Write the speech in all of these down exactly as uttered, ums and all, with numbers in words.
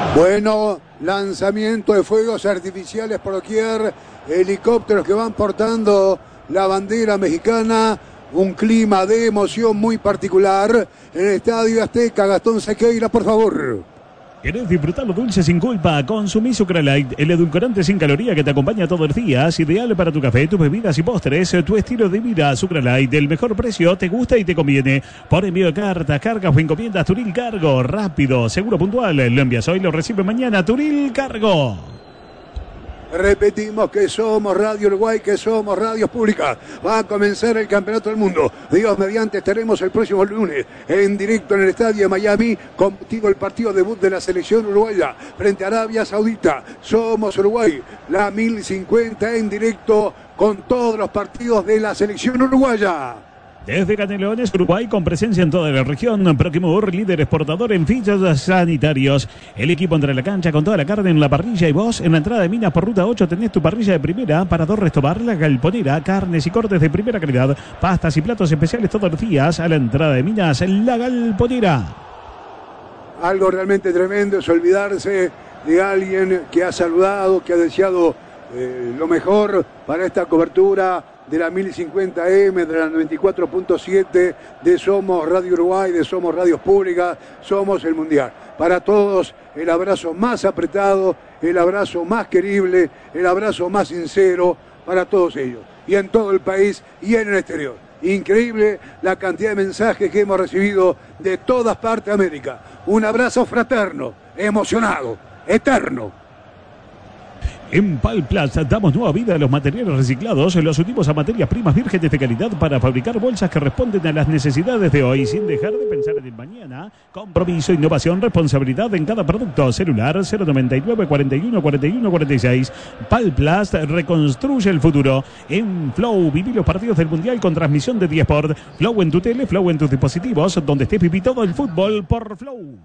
Bueno, lanzamiento de fuegos artificiales por doquier, helicópteros que van portando la bandera mexicana, un clima de emoción muy particular en el Estadio Azteca. Gastón Sequeira, por favor. ¿Querés disfrutar lo dulce sin culpa? Consumí Sucralite, el edulcorante sin caloría que te acompaña todos los días, ideal para tu café, tus bebidas y postres, tu estilo de vida. Sucralite, el mejor precio, te gusta y te conviene. Por envío de cartas, cargas o encomiendas, Turil Cargo, rápido, seguro, puntual. Lo envías hoy, lo recibe mañana, Turil Cargo. Repetimos que somos Radio Uruguay, que somos Radio Pública. Va a comenzar el Campeonato del Mundo. Dios mediante, estaremos el próximo lunes en directo en el Estadio de Miami, contigo el partido debut de la selección uruguaya frente a Arabia Saudita. Somos Uruguay, la mil cincuenta en directo con todos los partidos de la selección uruguaya. Desde Canelones, Uruguay, con presencia en toda la región. Proquimur, líder exportador en fichos sanitarios. El equipo entra en la cancha con toda la carne en la parrilla y vos, en la entrada de Minas por Ruta ocho, tenés tu parrilla de primera, Parador Restobar, La Galponera, carnes y cortes de primera calidad, pastas y platos especiales todos los días a la entrada de Minas, La Galponera. Algo realmente tremendo es olvidarse de alguien que ha saludado, que ha deseado eh, lo mejor para esta cobertura de la mil cincuenta eme, de la noventa y cuatro punto siete, de Somos Radio Uruguay, de Somos Radios Públicas, Somos el Mundial. Para todos, el abrazo más apretado, el abrazo más querible, el abrazo más sincero para todos ellos. Y en todo el país y en el exterior. Increíble la cantidad de mensajes que hemos recibido de todas partes de América. Un abrazo fraterno, emocionado, eterno. En Palplast damos nueva vida a los materiales reciclados, los unimos a materias primas vírgenes de calidad para fabricar bolsas que responden a las necesidades de hoy, sin dejar de pensar en el mañana. Compromiso, innovación, responsabilidad en cada producto. Celular cero noventa y nueve, cuarenta y uno, cuarenta y uno, cuarenta y seis. Palplast reconstruye el futuro. En Flow, viví los partidos del Mundial con transmisión de diesport. Flow en tu tele, Flow en tus dispositivos, donde estés, viví todo el fútbol por Flow.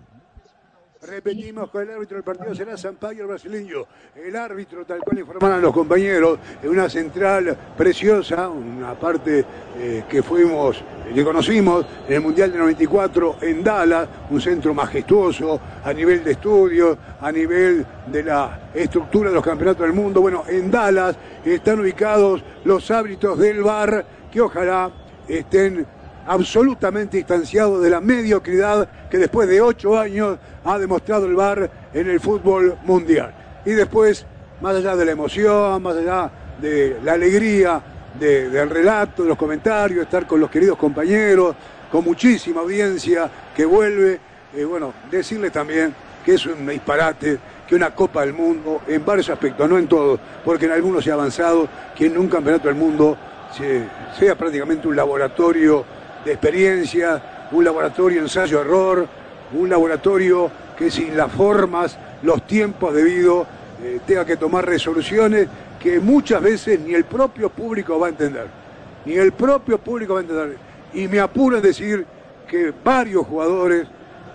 Repetimos que el árbitro del partido será Sampaio, el brasileño. El árbitro, tal cual informaron los compañeros, en una central preciosa, una parte eh, que fuimos, que conocimos en el Mundial de noventa y cuatro en Dallas, un centro majestuoso a nivel de estudios, a nivel de la estructura de los campeonatos del mundo. Bueno, en Dallas están ubicados los árbitros del V A R, que ojalá estén absolutamente distanciado de la mediocridad que después de ocho años ha demostrado el V A R en el fútbol mundial. Y después, más allá de la emoción, más allá de la alegría de, del relato, de los comentarios, estar con los queridos compañeros, con muchísima audiencia que vuelve, eh, bueno, decirles también que es un disparate que una Copa del Mundo, en varios aspectos, no en todos, porque en algunos se ha avanzado, que en un campeonato del mundo se, sea prácticamente un laboratorio de experiencia, un laboratorio ensayo-error, un laboratorio que sin las formas, los tiempos debidos, eh, tenga que tomar resoluciones que muchas veces ni el propio público va a entender. Ni el propio público va a entender. Y me apuro en decir que varios jugadores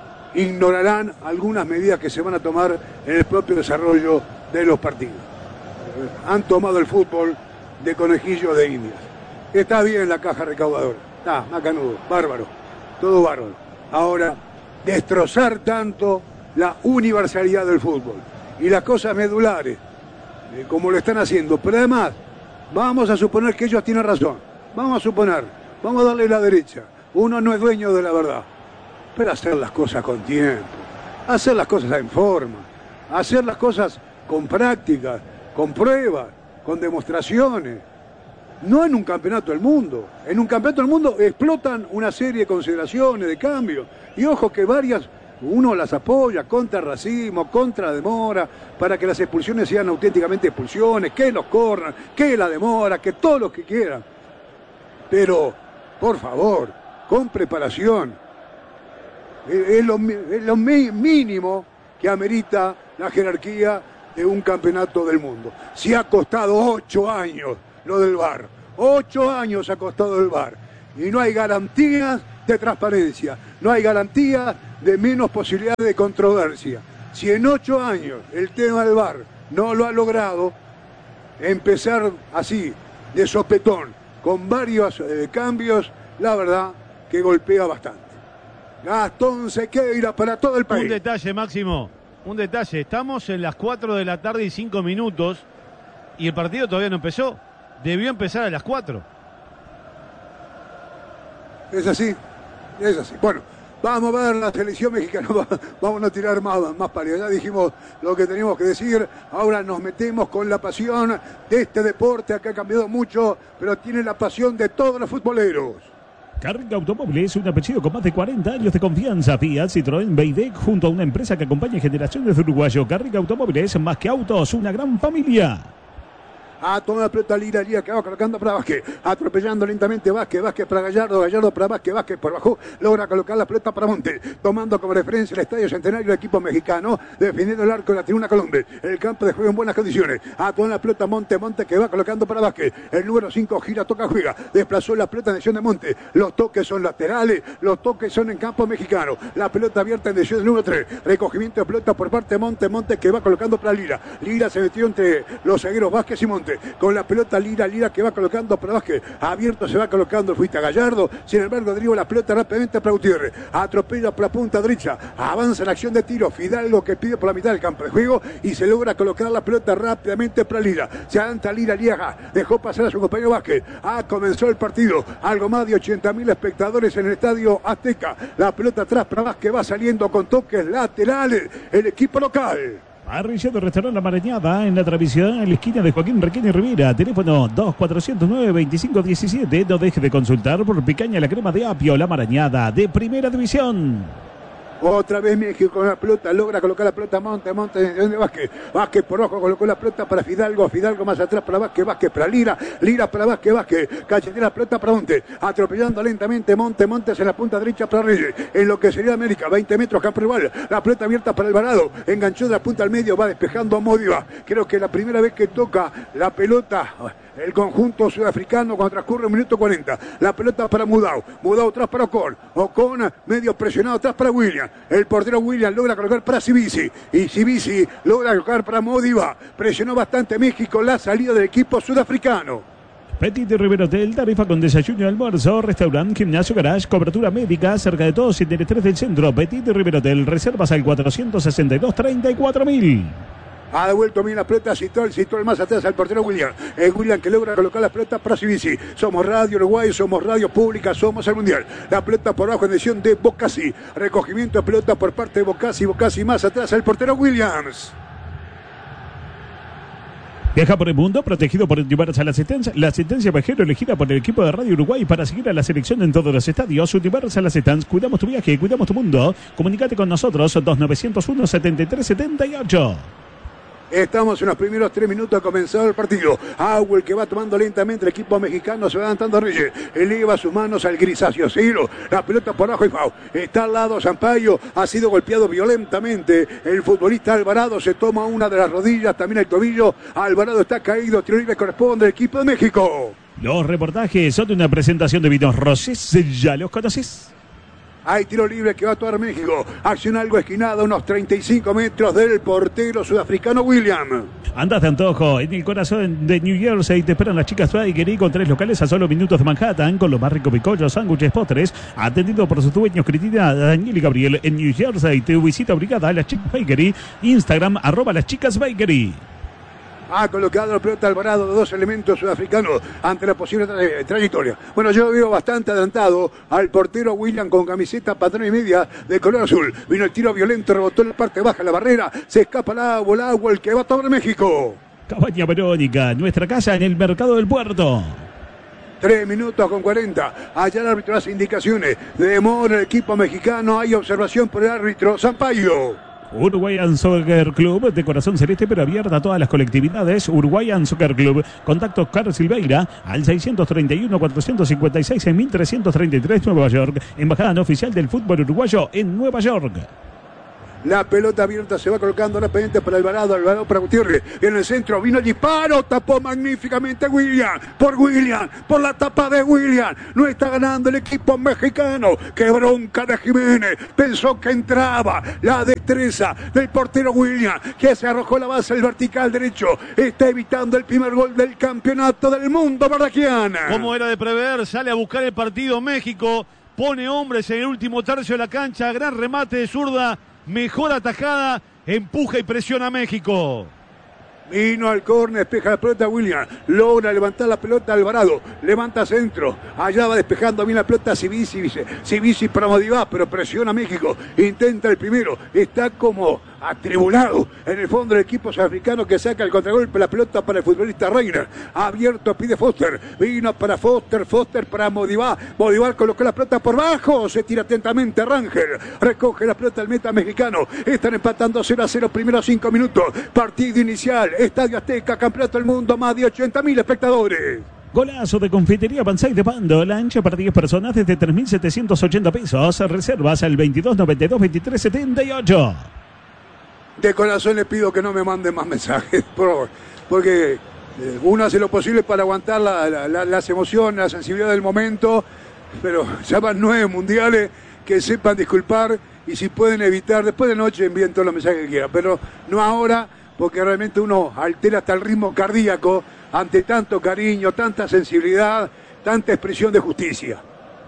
ignorarán algunas medidas que se van a tomar en el propio desarrollo de los partidos. Eh, han tomado el fútbol de conejillo de indias. Está bien la caja recaudadora. Ah, macanudo, bárbaro, todo bárbaro. Ahora, destrozar tanto la universalidad del fútbol y las cosas medulares, eh, como lo están haciendo. Pero además, vamos a suponer que ellos tienen razón. Vamos a suponer, vamos a darle la derecha. Uno no es dueño de la verdad. Pero hacer las cosas con tiempo, hacer las cosas en forma, hacer las cosas con prácticas, con pruebas, con demostraciones. No en un campeonato del mundo. En un campeonato del mundo explotan una serie de consideraciones, de cambios. Y ojo que varias, uno las apoya contra el racismo, contra la demora, para que las expulsiones sean auténticamente expulsiones, que los corran, que la demora, que todo lo que quieran. Pero, por favor, con preparación. Es lo, es lo mínimo que amerita la jerarquía de un campeonato del mundo. Si ha costado ocho años lo del V A R. Ocho años ha costado el V A R. Y no hay garantías de transparencia. No hay garantías de menos posibilidades de controversia. Si en ocho años el tema del V A R no lo ha logrado, empezar así, de sopetón, con varios eh, cambios, la verdad que golpea bastante. Gastón Sequeira para todo el país. Un detalle, Máximo. un detalle. Estamos en las cuatro de la tarde y cinco minutos y el partido todavía no empezó. Debió empezar a las cuatro. Es así, es así. Bueno, vamos a ver la selección mexicana. Vamos a no tirar más, más palias. Ya dijimos lo que teníamos que decir. Ahora nos metemos con la pasión de este deporte que ha cambiado mucho, pero tiene la pasión de todos los futboleros. Carrick Automóviles, un apellido con más de cuarenta años de confianza. Fiat, Citroën, Beidec, junto a una empresa que acompaña generaciones de uruguayos. Carrick Automóviles, más que autos, una gran familia. A toda la pelota Lira, Lira que va colocando para Vázquez, atropellando lentamente Vázquez, Vázquez para Gallardo, Gallardo para Vázquez, Vázquez por abajo, logra colocar la pelota para Monte, tomando como referencia el Estadio Centenario del equipo mexicano, defendiendo el arco de la tribuna Colombia, el campo de juego en buenas condiciones, a toda la pelota Monte, Monte que va colocando para Vázquez, el número cinco gira, toca, juega, desplazó la pelota en dirección de Monte, los toques son laterales, los toques son en campo mexicano, la pelota abierta en dirección del número tres, recogimiento de pelota por parte de Monte, Monte que va colocando para Lira, Lira se metió entre los zagueros Vázquez y Monte, con la pelota Lira, Lira que va colocando para Vázquez, abierto se va colocando el fuiste Gallardo, sin embargo deriva la pelota rápidamente para Gutiérrez, atropella por la punta derecha, avanza la acción de tiro, Fidalgo que pide por la mitad del campo de juego y se logra colocar la pelota rápidamente para Lira, se adelanta Lira, Lira dejó pasar a su compañero Vázquez, ah, comenzó el partido, algo más de ochenta mil espectadores en el Estadio Azteca, la pelota atrás para Vázquez, va saliendo con toques laterales el equipo local. Parrillero Restaurante La Marañada en la tradición en la esquina de Joaquín Requena y Rivera. Teléfono dos cuatro cero nueve, dos cinco uno siete. No deje de consultar por picaña la crema de apio La Marañada de Primera División. Otra vez México con la pelota, logra colocar la pelota Monte, Monte de Vázquez, Vázquez por ojo colocó la pelota para Fidalgo, Fidalgo más atrás para Vázquez, Vázquez para Lira, Lira para Vázquez, Vázquez, cachetea la pelota para Monte, atropellando lentamente Monte, Montes en la punta derecha para Reyes, en lo que sería América, veinte metros campo rival, la pelota abierta para Alvarado, enganchó de la punta al medio, va despejando a Modiva, creo que la primera vez que toca la pelota el conjunto sudafricano cuando transcurre un minuto cuarenta. La pelota para Mudau. Mudau atrás para Ocon. Ocon medio presionado atrás para William. El portero William logra colocar para Cibisi. Y Cibisi logra colocar para Modiva. Presionó bastante México la salida del equipo sudafricano. Petit de Rivera Hotel, tarifa con desayuno y almuerzo, restaurante, gimnasio, garage, cobertura médica, cerca de todos y del tres del centro. Petit de Rivera Hotel, reservas al cuatrocientos sesenta y dos, treinta y cuatro mil. Ha devuelto bien la pelota, citó el, citó el más atrás al portero William. Es William que logra colocar la pelota para Cibisi. Somos Radio Uruguay, somos Radio Pública, somos el Mundial. La pelota por abajo en dirección de Bocasi. Recogimiento de pelota por parte de Bocasi. Bocasi más atrás al portero Williams. Viaja por el mundo, protegido por Universal Assistance, la asistencia viajero elegida por el equipo de Radio Uruguay para seguir a la selección en todos los estadios. Universal Assistance, cuidamos tu viaje, cuidamos tu mundo. Comunícate con nosotros, dos nueve cero uno, siete tres siete ocho. Estamos en los primeros tres minutos, ha comenzado el partido. Auel que va tomando lentamente el equipo mexicano, se va adelantando a Reyes. Eleva sus manos al grisáceo cielo. La pelota por abajo y Fau. Está al lado Sampaio, ha sido golpeado violentamente. El futbolista Alvarado se toma una de las rodillas, también el tobillo. Alvarado está caído, tiro libre corresponde al equipo de México. Los reportajes son de una presentación de vinos Rosés, ¿ya los conoces? Hay tiro libre que va a tomar México. Acción algo esquinada, unos treinta y cinco metros del portero sudafricano William. Andas de antojo. En el corazón de New Jersey te esperan las chicas Bakery con tres locales a solo minutos de Manhattan, con los más ricos picollos, sándwiches, postres, atendido por sus dueños Cristina, Daniel y Gabriel. En New Jersey te visita obligada a las chicas Bakery. Instagram, arroba las chicas Bakery. Ha colocado la pelota Alvarado de dos elementos sudafricanos ante la posible tra trayectoria. Bueno, yo veo bastante adelantado al portero William con camiseta patrón y media de color azul. Vino el tiro violento, rebotó en la parte baja de la barrera, se escapa el agua, el agua, el que va a tomar México. Cabaña Verónica, nuestra casa en el Mercado del Puerto. Tres minutos con cuarenta. Allá el árbitro hace indicaciones. Demora el equipo mexicano. Hay observación por el árbitro Sampaio. Uruguayan Soccer Club, de corazón celeste pero abierta a todas las colectividades. Uruguayan Soccer Club, contacto Carlos Silveira al seiscientos treinta y uno, cuatrocientos cincuenta y seis, seis mil trescientos treinta y tres, Nueva York. Embajada no oficial del fútbol uruguayo en Nueva York. La pelota abierta se va colocando rápidamente para Alvarado, Alvarado para Gutiérrez. En el centro vino el disparo, tapó magníficamente William. Por William, por la tapa de William. No está ganando el equipo mexicano. Qué bronca de Jiménez. Pensó que entraba. La destreza del portero William, que se arrojó la base al vertical derecho. Está evitando el primer gol del campeonato del mundo, Barraquiana. Como era de prever, sale a buscar el partido México. Pone hombres en el último tercio de la cancha. Gran remate de zurda. Mejor atajada Empuja y presiona a México. Vino al córner, despeja la pelota William, logra levantar la pelota Alvarado, levanta centro, allá va despejando bien la pelota Civici, Civici para Modivá, pero presiona a México, intenta el primero, está como atribulado en el fondo del equipo sudafricano que saca el contragolpe, la pelota para el futbolista Reiner, abierto pide Foster, vino para Foster, Foster para Modivá, Modivá colocó la pelota por bajo, se tira atentamente Rangel, recoge la pelota al meta mexicano, están empatando cero a cero, primeros cinco minutos, partido inicial, Estadio Azteca, Campeonato del Mundo, más de ochenta mil espectadores. Golazo de Confitería Banzai de Pando, lancha para diez personas desde tres mil setecientos ochenta pesos, reservas al veintidós noventa y dos veintitrés setenta y ocho. De corazón les pido que no me manden más mensajes, por favor, porque eh, uno hace lo posible para aguantar la, la, la, las emociones, la sensibilidad del momento, pero ya van nueve mundiales, que sepan disculpar y si pueden evitar, después de noche envíen todos los mensajes que quieran, pero no ahora, porque realmente uno altera hasta el ritmo cardíaco ante tanto cariño, tanta sensibilidad, tanta expresión de justicia.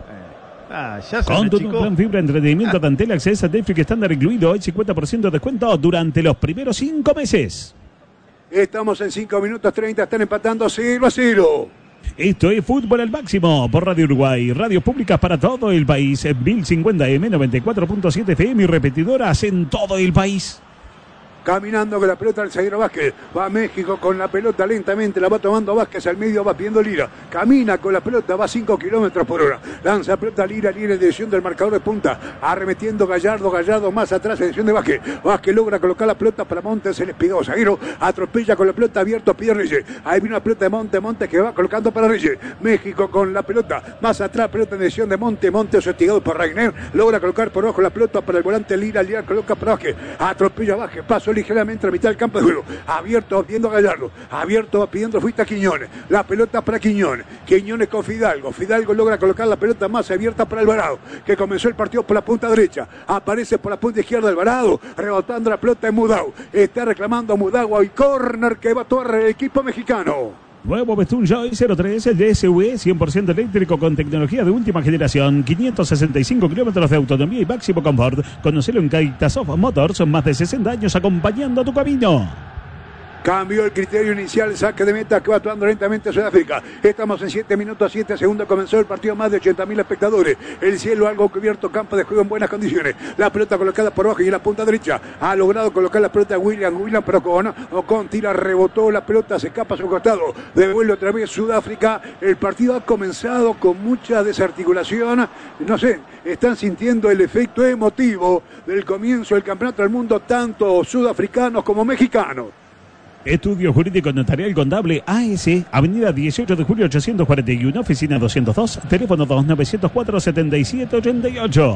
Ah, ya Con tu plan fibra, entretenimiento, ah. Tantel, acceso a Netflix estándar incluido, hoy cincuenta por ciento de descuento durante los primeros cinco meses. Estamos en cinco minutos treinta, están empatando cero a cero. Esto es Fútbol al Máximo por Radio Uruguay, radios públicas para todo el país, mil cincuenta eme, noventa y cuatro punto siete efe eme y repetidoras en todo el país. Caminando con la pelota del zaguero Vázquez, va a México con la pelota lentamente, la va tomando Vázquez al medio, va pidiendo Lira, camina con la pelota, va a cinco kilómetros por hora, lanza pelota Lira, Lira en dirección del marcador de punta, arremetiendo Gallardo, Gallardo más atrás en dirección de Vázquez, Vázquez logra colocar la pelota para Montes, el espigado zaguero, atropella con la pelota abierto, pide Reyes, ahí viene la pelota de Montes, Montes que va colocando para Reyes, México con la pelota, más atrás pelota en dirección de Montes, Montes hostigado por Reiner, logra colocar por ojo la pelota para el volante Lira, Lira coloca para Vázquez, atropella Vázquez, paso ligeramente a mitad del campo de juego, abierto pidiendo a Gallardo, abierto pidiendo fuiste a Quiñones, la pelota para Quiñones, Quiñones con Fidalgo, Fidalgo logra colocar la pelota más abierta para Alvarado, que comenzó el partido por la punta derecha, aparece por la punta izquierda Alvarado, rebotando la pelota en Mudau, está reclamando a Mudau y córner que va a tomar el equipo mexicano. Nuevo Bestun Joy cero tres, el D S U E cien por ciento eléctrico con tecnología de última generación, quinientos sesenta y cinco kilómetros de autonomía y máximo confort. Conocelo en Caitasoft Motors, son más de sesenta años acompañando tu camino. Cambió el criterio inicial, saque de meta que va actuando lentamente Sudáfrica. Estamos en siete minutos, siete segundos, comenzó el partido, más de ochenta mil espectadores. El cielo algo cubierto, campo de juego en buenas condiciones. La pelota colocada por abajo y en la punta derecha. Ha logrado colocar la pelota William, William, pero con Ocon tira, rebotó la pelota, se escapa a su costado. Devuelve otra vez Sudáfrica. El partido ha comenzado con mucha desarticulación. No sé, están sintiendo el efecto emotivo del comienzo del Campeonato del Mundo, tanto sudafricanos como mexicanos. Estudio Jurídico Notarial Contable A S, Avenida dieciocho de julio ochocientos cuarenta y uno, oficina doscientos dos, teléfono dos nueve cero cuatro setenta y siete ochenta y ocho.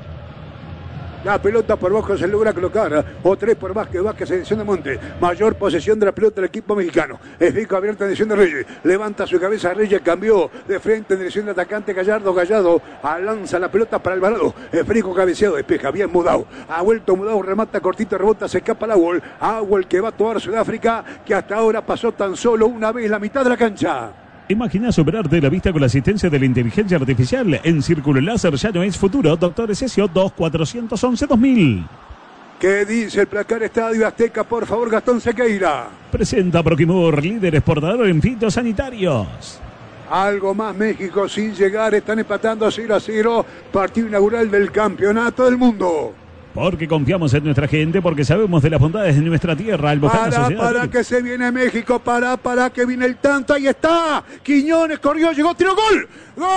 La pelota por bajo se logra colocar. O tres por Vázquez, Vázquez en dirección de Monte. Mayor posesión de la pelota del equipo mexicano. Esfico abierta en dirección de Reyes. Levanta su cabeza Reyes, cambió de frente en dirección de atacante Gallardo. Gallardo lanza la pelota para Alvarado. Esfico cabeceado, despeja bien Mudau. Ha vuelto Mudau, remata cortito, rebota, se escapa el Agüel. Agüel que va a tomar Sudáfrica, que hasta ahora pasó tan solo una vez la mitad de la cancha. Imagina superarte la vista con la asistencia de la inteligencia artificial. En Círculo Láser ya no es futuro. Doctor Esesio dos cuatrocientos once dos mil. ¿Qué dice el placar Estadio Azteca? Por favor, Gastón Sequeira. Presenta Proquimur, líder exportador en fitosanitarios. Algo más México sin llegar. Están empatando cero a cero. Partido inaugural del Campeonato del Mundo. Porque confiamos en nuestra gente, porque sabemos de las bondades de nuestra tierra. Albojana para, Sociedad. para que se viene México, para, para que viene el tanto, ahí está. Quiñones corrió, llegó, tiró, gol.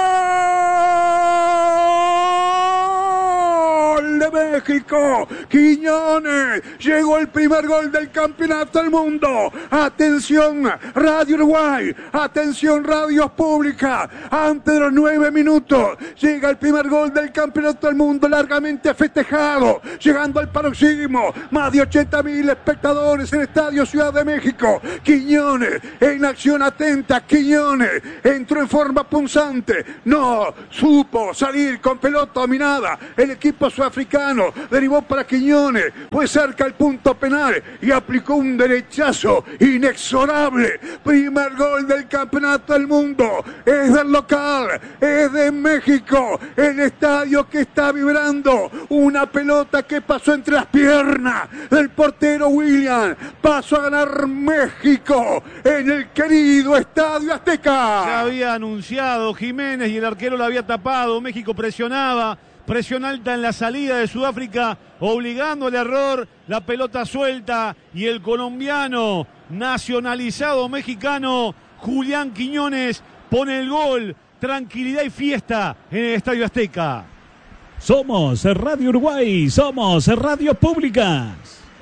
¡Gol de México! Quiñones, llegó el primer gol del Campeonato del Mundo. Atención, Radio Uruguay, atención, Radios Públicas. Antes de los nueve minutos, llega el primer gol del Campeonato del Mundo, largamente festejado. Llegando al paroxismo, más de ochenta mil espectadores en el Estadio Ciudad de México. Quiñones en acción atenta, Quiñones entró en forma punzante, no supo salir con pelota dominada el equipo sudafricano sudafricano, derivó para Quiñones, fue cerca al punto penal y aplicó un derechazo inexorable. Primer gol del campeonato del mundo, es del local, es de México, el estadio que está vibrando, una pelota que pasó entre las piernas del portero William, pasó a ganar México en el querido Estadio Azteca. Se había anunciado Jiménez y el arquero lo había tapado. México presionaba, presión alta en la salida de Sudáfrica, obligando el error, la pelota suelta y el colombiano nacionalizado mexicano Julián Quiñones pone el gol. Tranquilidad y fiesta en el Estadio Azteca. Somos Radio Uruguay, somos Radio Públicas.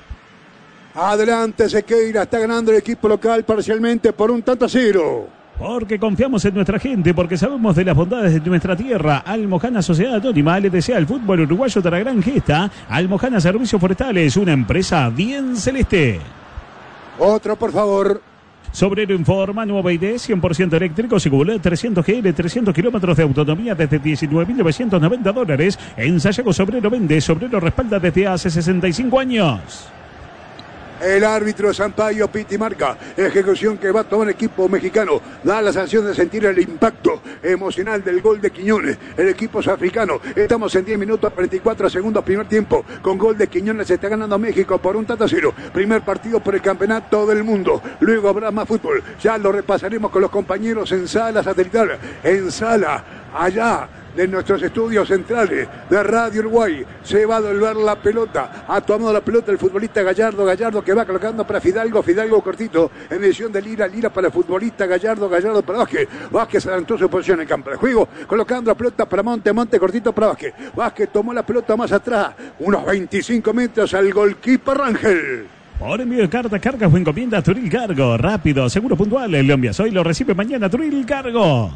Adelante Sequeira, está ganando el equipo local parcialmente por un tanto a cero. Porque confiamos en nuestra gente, porque sabemos de las bondades de nuestra tierra. Almojana Sociedad Anónima le desea al fútbol uruguayo otra gran gesta. Almojana Servicios Forestales, una empresa bien celeste. Otro, por favor. Sobrero informa, nueva I D, cien por ciento eléctrico, Seguridad trescientos G L, trescientos kilómetros de autonomía desde diecinueve mil novecientos noventa dólares. En Sayago Sobrero vende, Sobrero respalda desde hace sesenta y cinco años. El árbitro Sampaio Piti marca ejecución que va a tomar el equipo mexicano. Da la sanción de sentir el impacto emocional del gol de Quiñones. El equipo sudafricano. Estamos en diez minutos, cuarenta y cuatro segundos, primer tiempo. Con gol de Quiñones se está ganando México por un tanto a cero. Primer partido por el campeonato del mundo. Luego habrá más fútbol. Ya lo repasaremos con los compañeros en sala satelital. En sala, allá de nuestros estudios centrales de Radio Uruguay. Se va a devolver la pelota. Ha tomado la pelota el futbolista Gallardo. Gallardo que va colocando para Fidalgo. Fidalgo cortito. En edición de Lira. Lira para el futbolista Gallardo. Gallardo para Vázquez. Vázquez adelantó su posición en el campo de juego. Colocando la pelota para Monte. Monte cortito para Vázquez. Vázquez tomó la pelota más atrás. Unos veinticinco metros al goalkeeper Rangel. Por envío de carta, cargas o encomienda Turil Cargo. Rápido, seguro, puntual. El envías hoy, lo recibe mañana Turil Cargo.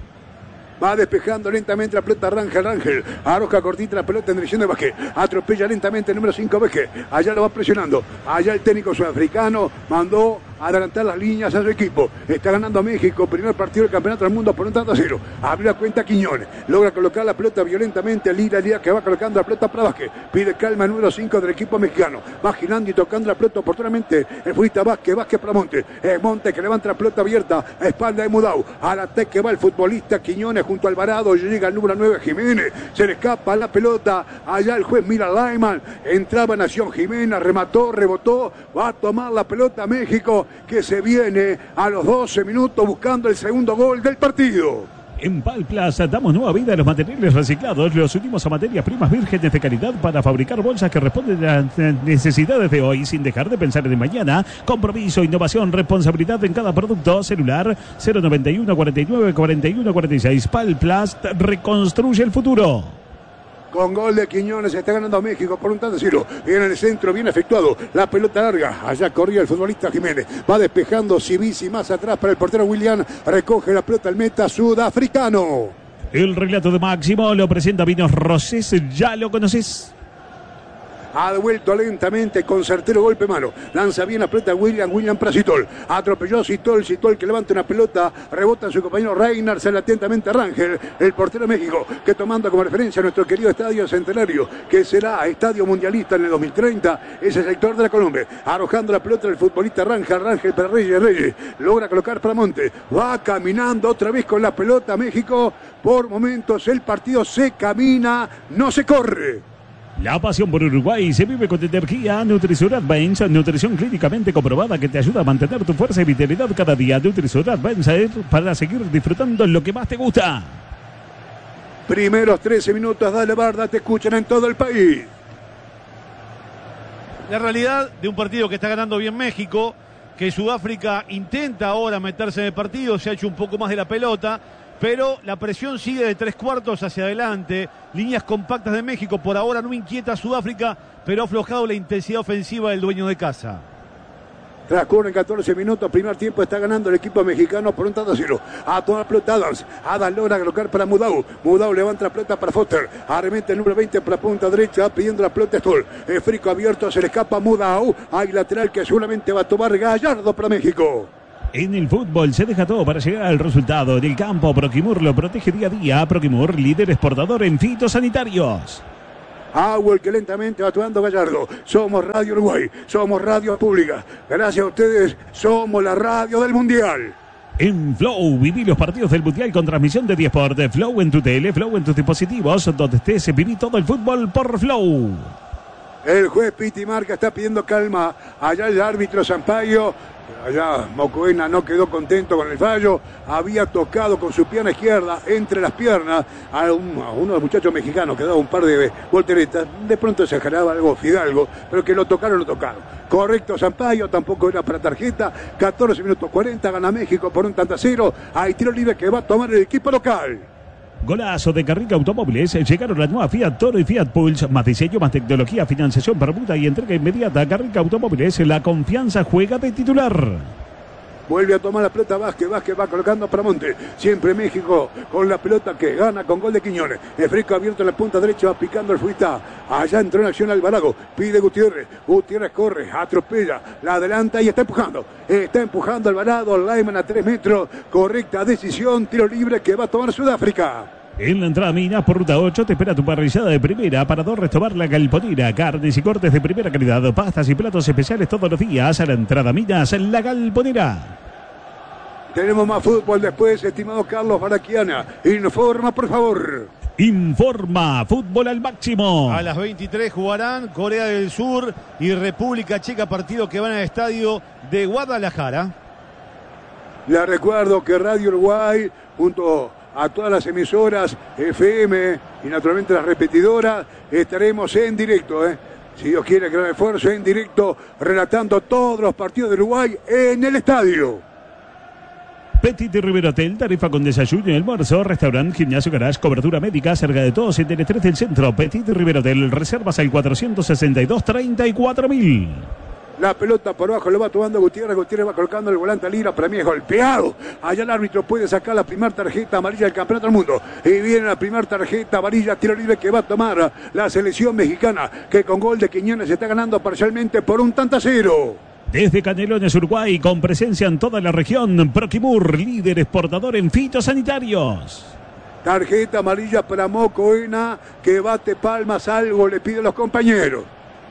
Va despejando lentamente la pelota Rangel, Rangel. Arroja cortita la pelota en dirección de Vázquez. Atropella lentamente el número cinco Vázquez. Allá lo va presionando. Allá el técnico sudafricano mandó a adelantar las líneas a su equipo. Está ganando México. Primer partido del campeonato del mundo por un tanto a cero. Abrió la cuenta Quiñones. Logra colocar la pelota violentamente. Lira, Lira que va colocando la pelota para Vázquez. Pide calma el número cinco del equipo mexicano. Va girando y tocando la pelota oportunamente. El futbolista Vázquez, Vázquez para Monte. Es Monte que levanta la pelota abierta a espalda de Mudau. Al ataque que va el futbolista Quiñones junto a Alvarado. Llega el número nueve Jiménez. Se le escapa la pelota. Allá el juez mira a Lyman. Entraba Nación Jiménez. Remató, rebotó. Va a tomar la pelota México, que se viene a los doce minutos buscando el segundo gol del partido. En Palplaza damos nueva vida a los materiales reciclados, los últimos a materias primas vírgenes de calidad para fabricar bolsas que responden a las necesidades de hoy sin dejar de pensar en el mañana. Compromiso, innovación, responsabilidad en cada producto. Celular cero noventa y uno cuarenta y nueve cuarenta y uno cuarenta y seis. Palplast reconstruye el futuro. Con gol de Quiñones se está ganando México por un tanto cero. Viene en el centro, bien efectuado. La pelota larga. Allá corría el futbolista Jiménez. Va despejando Cibisi más atrás para el portero William. Recoge la pelota el meta sudafricano. El relato de Máximo lo presenta Vinos Rosés. Ya lo conoces. Ha devuelto lentamente con certero golpe mano. Lanza bien la pelota William, William para Citol. Atropelló a Citol, Citol que levanta una pelota. Rebota en su compañero Reiner, sale atentamente a Rangel, el portero de México, que tomando como referencia nuestro querido Estadio Centenario, que será Estadio Mundialista en el dos mil treinta, es el sector de la Colombia. Arrojando la pelota del futbolista Rangel, Rangel para Reyes, Reyes. Logra colocar para Monte. Va caminando otra vez con la pelota México. Por momentos el partido se camina, no se corre. La pasión por Uruguay se vive con energía. Nutrisur Advance, nutrición clínicamente comprobada que te ayuda a mantener tu fuerza y vitalidad cada día. Nutrisur Advance para seguir disfrutando lo que más te gusta. Primeros trece minutos, dale Barda, te escuchan en todo el país. La realidad de un partido que está ganando bien México, que Sudáfrica intenta ahora meterse en el partido, se ha hecho un poco más de la pelota, pero la presión sigue de tres cuartos hacia adelante. Líneas compactas de México, por ahora no inquieta a Sudáfrica, pero ha aflojado la intensidad ofensiva del dueño de casa. Transcurren catorce minutos, primer tiempo, está ganando el equipo mexicano por un tanto a cero. A toda la pelota Adams. Adams logra colocar para Mudau. Mudau levanta la pelota para Foster. Arremete el número veinte para punta derecha, pidiendo la pelota Stoll. El frico abierto, se le escapa Mudau. Hay lateral que seguramente va a tomar Gallardo para México. En el fútbol se deja todo para llegar al resultado. En el campo, Proquimur lo protege día a día. Proquimur, líder exportador en fitosanitarios. Agua el que lentamente va actuando Gallardo. Somos Radio Uruguay, somos Radio Pública. Gracias a ustedes, somos la radio del Mundial. En Flow, viví los partidos del Mundial con transmisión de diesport. Flow en tu tele, Flow en tus dispositivos, donde estés, viví todo el fútbol por Flow. El juez Piti Marca está pidiendo calma. Allá el árbitro Sampaio. Allá Mocoena no quedó contento con el fallo. Había tocado con su pierna izquierda entre las piernas a, un, a uno de los muchachos mexicanos que daba un par de volteretas. De pronto se generaba algo Fidalgo, pero que lo tocaron, lo tocaron. Correcto Sampaio, tampoco era para tarjeta. catorce minutos cuarenta, gana México por un tanto a cero. Hay tiro libre que va a tomar el equipo local. Golazo de Carrica Automóviles. Llegaron las nuevas Fiat Toro y Fiat Pulse. Más diseño, más tecnología, financiación, permuta y entrega inmediata. Carrica Automóviles, la confianza juega de titular. Vuelve a tomar la pelota Vázquez, Vázquez va colocando para Monte. Siempre México con la pelota que gana con gol de Quiñones. El Frico abierto en la punta derecha, va picando el Fuita. Allá entró en acción Alvarado. Pide Gutiérrez. Gutiérrez corre, atropella, la adelanta y está empujando. Está empujando Alvarado, Lyman a tres metros. Correcta decisión, tiro libre que va a tomar Sudáfrica. En la entrada Minas por ruta ocho te espera tu parrillada de primera para dos Restobar La Galponera. Carnes y cortes de primera calidad, pastas y platos especiales todos los días. A la entrada Minas, La Galponera. Tenemos más fútbol después, estimado Carlos Baraquiana. Informa, por favor. Informa, fútbol al máximo. A las veintitrés jugarán Corea del Sur y República Checa, partido que van al estadio de Guadalajara. Les recuerdo que Radio Uruguay, junto a todas las emisoras F M y naturalmente las repetidoras, estaremos en directo, ¿eh? Si Dios quiere, gran esfuerzo, en directo, relatando todos los partidos de Uruguay en el estadio. Petit Rivera Hotel, tarifa con desayuno y almuerzo, restaurante, gimnasio, garage, cobertura médica, cerca de todos en Tele tres del centro. Petit Rivera Hotel, reservas al cuatrocientos sesenta y dos, treinta y cuatro mil. La pelota por abajo lo va tomando Gutiérrez. Gutiérrez va colocando el volante a Lira. Para mí es golpeado. Allá el árbitro puede sacar la primera tarjeta amarilla del campeonato del mundo. Y viene la primera tarjeta amarilla, tiro libre que va a tomar la selección mexicana, que con gol de Quiñones se está ganando parcialmente por un tanto a cero. Desde Canelones, Uruguay, con presencia en toda la región, Proquimur, líder exportador en fitosanitarios. Tarjeta amarilla para Mocoena, que bate palmas, algo le piden los compañeros.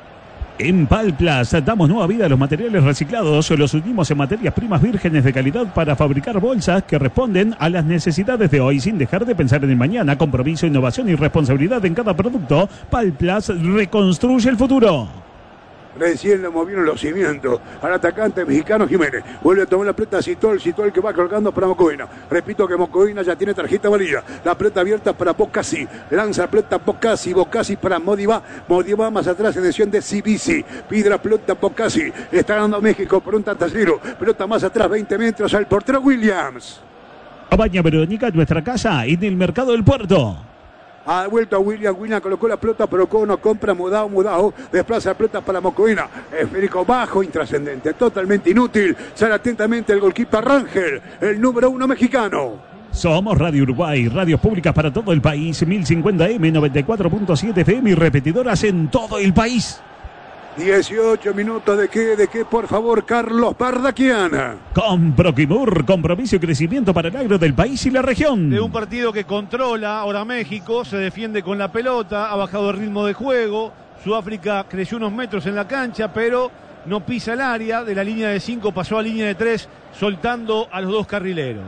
En Palplas damos nueva vida a los materiales reciclados. Los unimos en materias primas vírgenes de calidad para fabricar bolsas que responden a las necesidades de hoy sin dejar de pensar en el mañana. Compromiso, innovación y responsabilidad en cada producto. Palplas reconstruye el futuro. Recién le movieron los cimientos al atacante mexicano Jiménez. Vuelve a tomar la pelota Citol, Citol que va colgando para Mocoena. Repito que Mocoena ya tiene tarjeta amarilla. La pelota abierta para Bocasi. Lanza la pelota Bocasi, Bocasi para Modiva. Modiva más atrás en dirección de Cibisi. Pide la pelota Bocasi. Está ganando México por un tanto a cero. Pelota más atrás, veinte metros al portero Williams. Cabaña Verónica, nuestra casa en el mercado del puerto. Ha vuelto a William, William colocó la pelota, pero no compra, Mudao, Mudao, desplaza la pelota para Mocoena, esférico bajo, intrascendente, totalmente inútil, sale atentamente el golkeeper Rangel, el número uno mexicano. Somos Radio Uruguay, radios públicas para todo el país, mil cincuenta eme, noventa y cuatro punto siete F M y repetidoras en todo el país. dieciocho minutos de qué, de qué, por favor, Carlos Bardaquiana. Con Proquimur, compromiso y crecimiento para el agro del país y la región. De un partido que controla ahora México, se defiende con la pelota, ha bajado el ritmo de juego. Sudáfrica creció unos metros en la cancha, pero no pisa el área. De la línea de cinco pasó a línea de tres, soltando a los dos carrileros.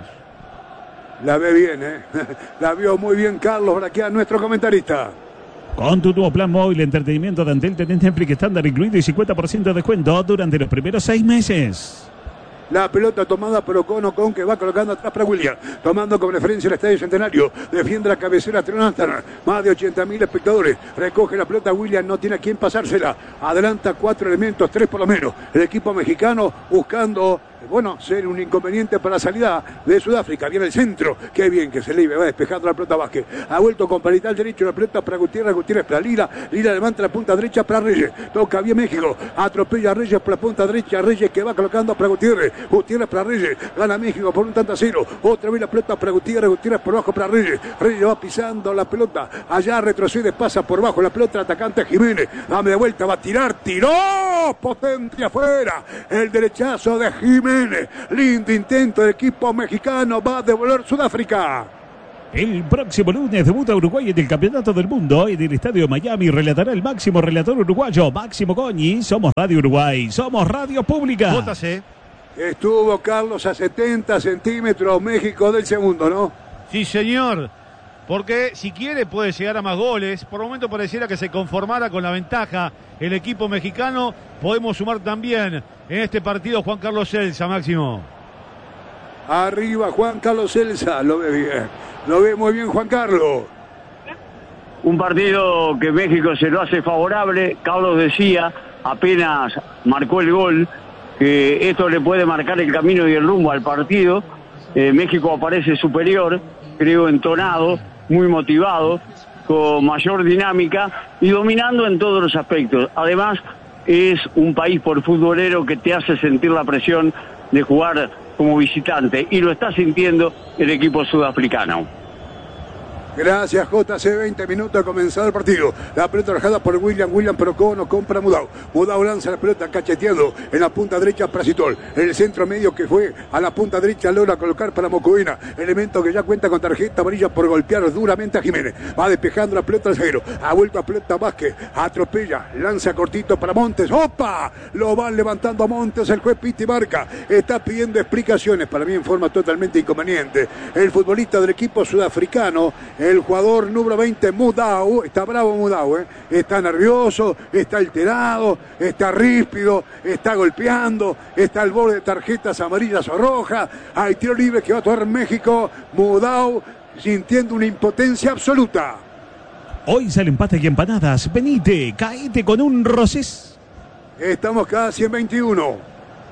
La ve bien, ¿eh? La vio muy bien Carlos Bardaquiana, nuestro comentarista. Con tu nuevo plan móvil, entretenimiento de Antel, tenés Netflix estándar incluido y cincuenta por ciento de descuento durante los primeros seis meses. La pelota tomada por Ocon, Ocon que va colocando atrás para William. Tomando como referencia el Estadio Centenario. Defiende la cabecera Tronatan. Más de ochenta mil espectadores. Recoge la pelota William, no tiene a quién pasársela. Adelanta cuatro elementos, tres por lo menos. El equipo mexicano buscando, bueno, ser un inconveniente para la salida de Sudáfrica. Viene el centro. Qué bien que se le va despejando la pelota Vázquez. Ha vuelto con parital derecho la pelota para Gutiérrez. Gutiérrez para Lila. Lila levanta la punta derecha para Reyes. Toca bien México. Atropella a Reyes por la punta derecha. Reyes que va colocando para Gutiérrez. Gutiérrez para Reyes. Gana México por un tanto a cero. Otra vez la pelota para Gutiérrez. Gutiérrez por abajo para Reyes. Reyes va pisando la pelota. Allá retrocede, pasa por bajo la pelota. El atacante Jiménez. Dame de vuelta. Va a tirar. Tiró. Potente afuera. El derechazo de Jiménez. Lindo intento del equipo mexicano. Va a devolver Sudáfrica. El próximo lunes debuta Uruguay en el Campeonato del Mundo en el Estadio Miami. Relatará el máximo relator uruguayo, Máximo Goñi. Somos Radio Uruguay, somos Radio Pública. Jótase. Estuvo Carlos a setenta centímetros México del segundo, ¿no? Sí, señor. Porque si quiere puede llegar a más goles. Por el momento pareciera que se conformara con la ventaja el equipo mexicano. Podemos sumar también en este partido Juan Carlos Celsa, Máximo. Arriba Juan Carlos Celsa, lo ve bien. Lo ve muy bien Juan Carlos. Un partido que México se lo hace favorable. Carlos decía, apenas marcó el gol, que esto le puede marcar el camino y el rumbo al partido. Eh, México aparece superior, creo entonado, muy motivado, con mayor dinámica y dominando en todos los aspectos. Además, es un país por futbolero que te hace sentir la presión de jugar como visitante, y lo está sintiendo el equipo sudafricano. Gracias, J C. veinte minutos ha comenzado el partido. La pelota rajada por William. William Procono compra Mudau. Mudau lanza la pelota cacheteando en la punta derecha para Citol. En el centro medio que fue a la punta derecha logra colocar para Mocoena. Elemento que ya cuenta con tarjeta amarilla por golpear duramente a Jiménez. Va despejando la pelota al zaguero. Ha vuelto a pelota Vázquez. Atropella. Lanza cortito para Montes. ¡Opa! Lo van levantando a Montes. El juez Piti marca. Está pidiendo explicaciones. Para mí en forma totalmente inconveniente. El futbolista del equipo sudafricano, el jugador número veinte, Mudau, está bravo Mudau, ¿eh? Está nervioso, está alterado, está ríspido, está golpeando, está al borde de tarjetas amarillas o rojas. Hay tiro libre que va a tomar México. Mudau sintiendo una impotencia absoluta. Hoy sale empate y empanadas. Venite, caete con un Rosés. Estamos casi en veintiuno.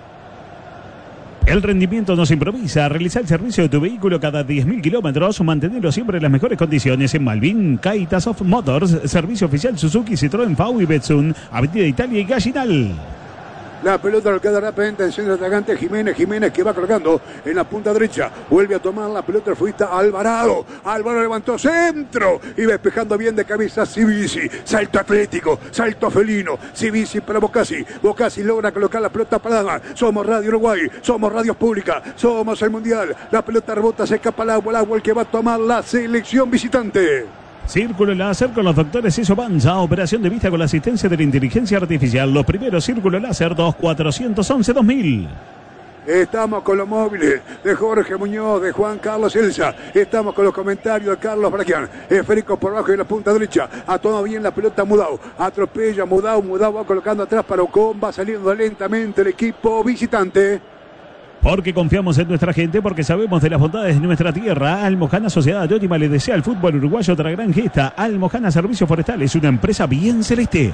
El rendimiento no se improvisa. Realiza el servicio de tu vehículo cada diez mil kilómetros. Mantenerlo siempre en las mejores condiciones. En Malvin, Kaitas of Motors. Servicio oficial Suzuki, Citroën, F A U y Betsun. Avenida Italia y Gallinal. La pelota lo queda rápidamente en centro de atacante Jiménez. Jiménez que va colocando en la punta derecha. Vuelve a tomar la pelota el futbolista Alvarado. Alvarado levantó centro. Y despejando bien de cabeza Cibisi. Salto atlético, salto felino. Cibisi para Bocasi. Bocasi logra colocar la pelota parada. Somos Radio Uruguay, somos Radio Pública, somos el Mundial. La pelota rebota, se escapa al agua. El agua el que va a tomar la selección visitante. Círculo láser con los doctores Eso Banza. Operación de vista con la asistencia de la inteligencia artificial. Los primeros Círculo láser dos cuatrocientos once dos mil. Estamos con los móviles de Jorge Muñoz, de Juan Carlos Celsa. Estamos con los comentarios de Carlos Braquian. Esférico por abajo de la punta derecha. Ha tomado bien la pelota Mudau. Atropella Mudau. Mudau va colocando atrás para Ocon. Va saliendo lentamente el equipo visitante. Porque confiamos en nuestra gente, porque sabemos de las bondades de nuestra tierra. Almojana Sociedad Anónima le desea al fútbol uruguayo otra gran gesta. Almojana Servicios Forestales, una empresa bien celeste.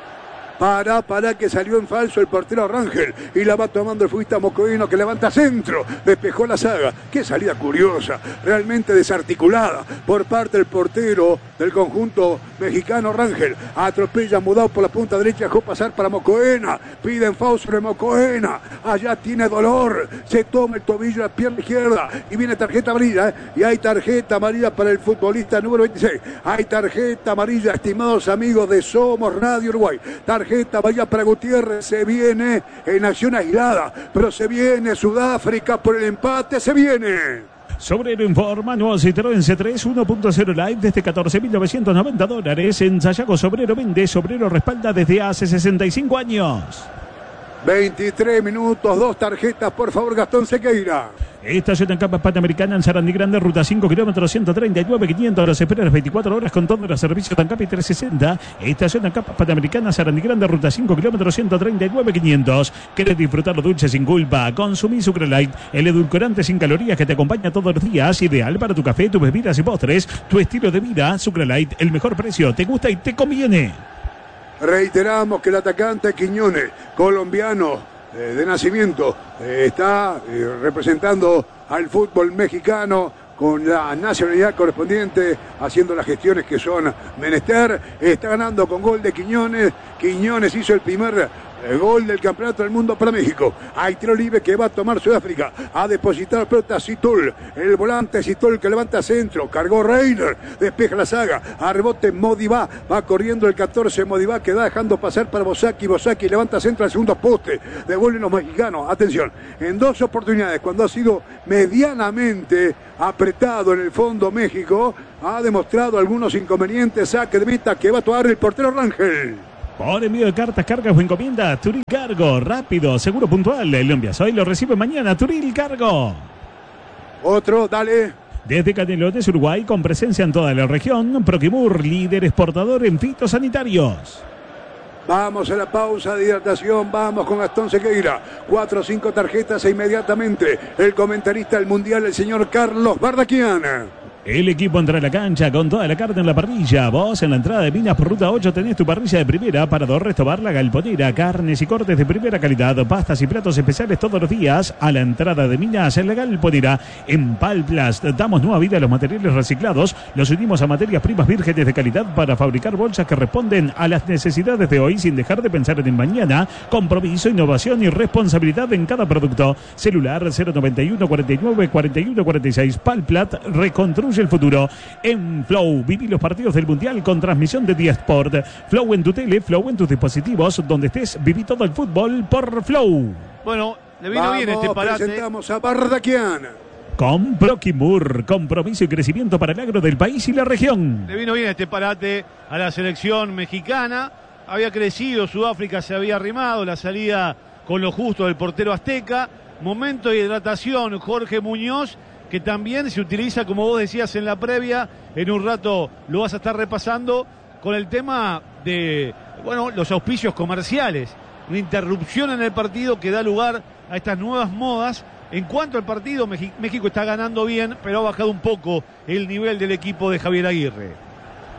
Para, para que salió en falso el portero Rangel y la va tomando el futbolista Mocoeno que levanta centro, despejó la saga. Qué salida curiosa, realmente desarticulada por parte del portero del conjunto mexicano Rangel. Atropella Mudau por la punta derecha, dejó pasar para Mocoena, piden foul sobre Mocoena, allá tiene dolor, se toma el tobillo, la pierna izquierda y viene tarjeta amarilla, ¿eh? Y hay tarjeta amarilla para el futbolista número veintiséis. Hay tarjeta amarilla, estimados amigos de Somos Radio Uruguay. Tarjeta Tarjeta vaya para Gutiérrez, se viene en acción aislada, pero se viene Sudáfrica por el empate, se viene. Sobrero informa, nuevo Citroën C tres uno punto cero Live desde catorce mil novecientos noventa dólares. En Sayago Sobrero vende, Sobrero respalda desde hace sesenta y cinco años. veintitrés minutos, dos tarjetas, por favor, Gastón Sequeira. Estación en Capa Panamericana en Sarandí Grande, ruta cinco kilómetros, ciento treinta y nueve mil quinientos. Ahora se espera las veinticuatro horas con todos los servicios de Ancap y trescientos sesenta. Estación en Capa Panamericana, Sarandí Grande, ruta cinco kilómetros, ciento treinta y nueve mil quinientos. ¿Quieres disfrutar lo dulce sin culpa? Consumí Sucrelight, el edulcorante sin calorías que te acompaña todos los días. Ideal para tu café, tus bebidas y postres. Tu estilo de vida, Sucrelight, el mejor precio. Te gusta y te conviene. Reiteramos que el atacante Quiñones, colombiano eh, de nacimiento, eh, está eh, representando al fútbol mexicano con la nacionalidad correspondiente, haciendo las gestiones que son menester. Está ganando con gol de Quiñones. Quiñones hizo el primer El gol del campeonato del mundo para México. Hay tiro libre que va a tomar Sudáfrica. Ha depositado la pelota Citul. El volante Citul que levanta centro. Cargó Reiner. Despeja la saga. A rebote Modibá. Va corriendo el catorce. Modibá que va dejando pasar para Bosaki. Bosaki levanta centro al segundo poste. Devuelven los mexicanos. Atención. En dos oportunidades, cuando ha sido medianamente apretado en el fondo México, ha demostrado algunos inconvenientes. Saque de meta que va a tomar el portero Rangel. Por envío de cartas, cargas o encomiendas, Turil Cargo, rápido, seguro, puntual. El envías hoy, lo recibe mañana, Turil Cargo. Otro, dale. Desde Canelones, Uruguay, con presencia en toda la región, Proquimur, líder exportador en fitosanitarios. Vamos a la pausa de hidratación, vamos con Gastón Sequeira. Cuatro o cinco tarjetas e inmediatamente el comentarista del Mundial, el señor Carlos Bardaquian. El equipo entra a la cancha con toda la carne en la parrilla. Vos en la entrada de Minas por Ruta ocho tenés tu parrilla de primera para Restobar La Galponera. Carnes y cortes de primera calidad, pastas y platos especiales todos los días. A la entrada de Minas en La Galponera. En Palplast damos nueva vida a los materiales reciclados. Los unimos a materias primas vírgenes de calidad para fabricar bolsas que responden a las necesidades de hoy sin dejar de pensar en el mañana. Compromiso, innovación y responsabilidad en cada producto. Celular cero noventa y uno cuarenta y nueve cuarenta y uno cuarenta y seis. Palplat reconstruye el futuro. En Flow, viví los partidos del Mundial con transmisión de Día Sport. Flow en tu tele, Flow en tus dispositivos, donde estés, viví todo el fútbol por Flow. Bueno, le vino Vamos, bien este parate. Presentamos a Bardaquian. Con Proquimur, compromiso y crecimiento para el agro del país y la región. Le vino bien este parate a la selección mexicana. Había crecido, Sudáfrica se había arrimado, la salida con lo justo del portero azteca. Momento de hidratación, Jorge Muñoz, que también se utiliza, como vos decías en la previa, en un rato lo vas a estar repasando, con el tema de, bueno, los auspicios comerciales. Una interrupción en el partido que da lugar a estas nuevas modas. En cuanto al partido, México está ganando bien, pero ha bajado un poco el nivel del equipo de Javier Aguirre.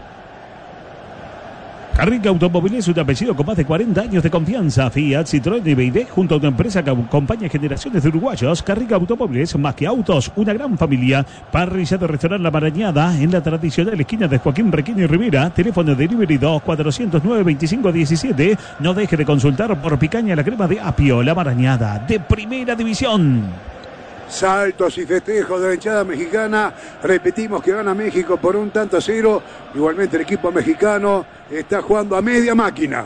Carrica Automóviles, un apellido con más de cuarenta años de confianza. Fiat, Citroën y B Y D, junto a una empresa que acompaña generaciones de uruguayos. Carrica Automóviles, más que autos, una gran familia. Parrilla de Restaurante La Marañada, en la tradicional esquina de Joaquín Requino y Rivera. Teléfono de delivery dos cuatrocientos nueve veinticinco diecisiete. No deje de consultar por picaña la crema de apio. La Marañada, de primera división. Saltos y festejos de la hinchada mexicana. Repetimos que gana México por un tanto a cero. Igualmente el equipo mexicano está jugando a media máquina.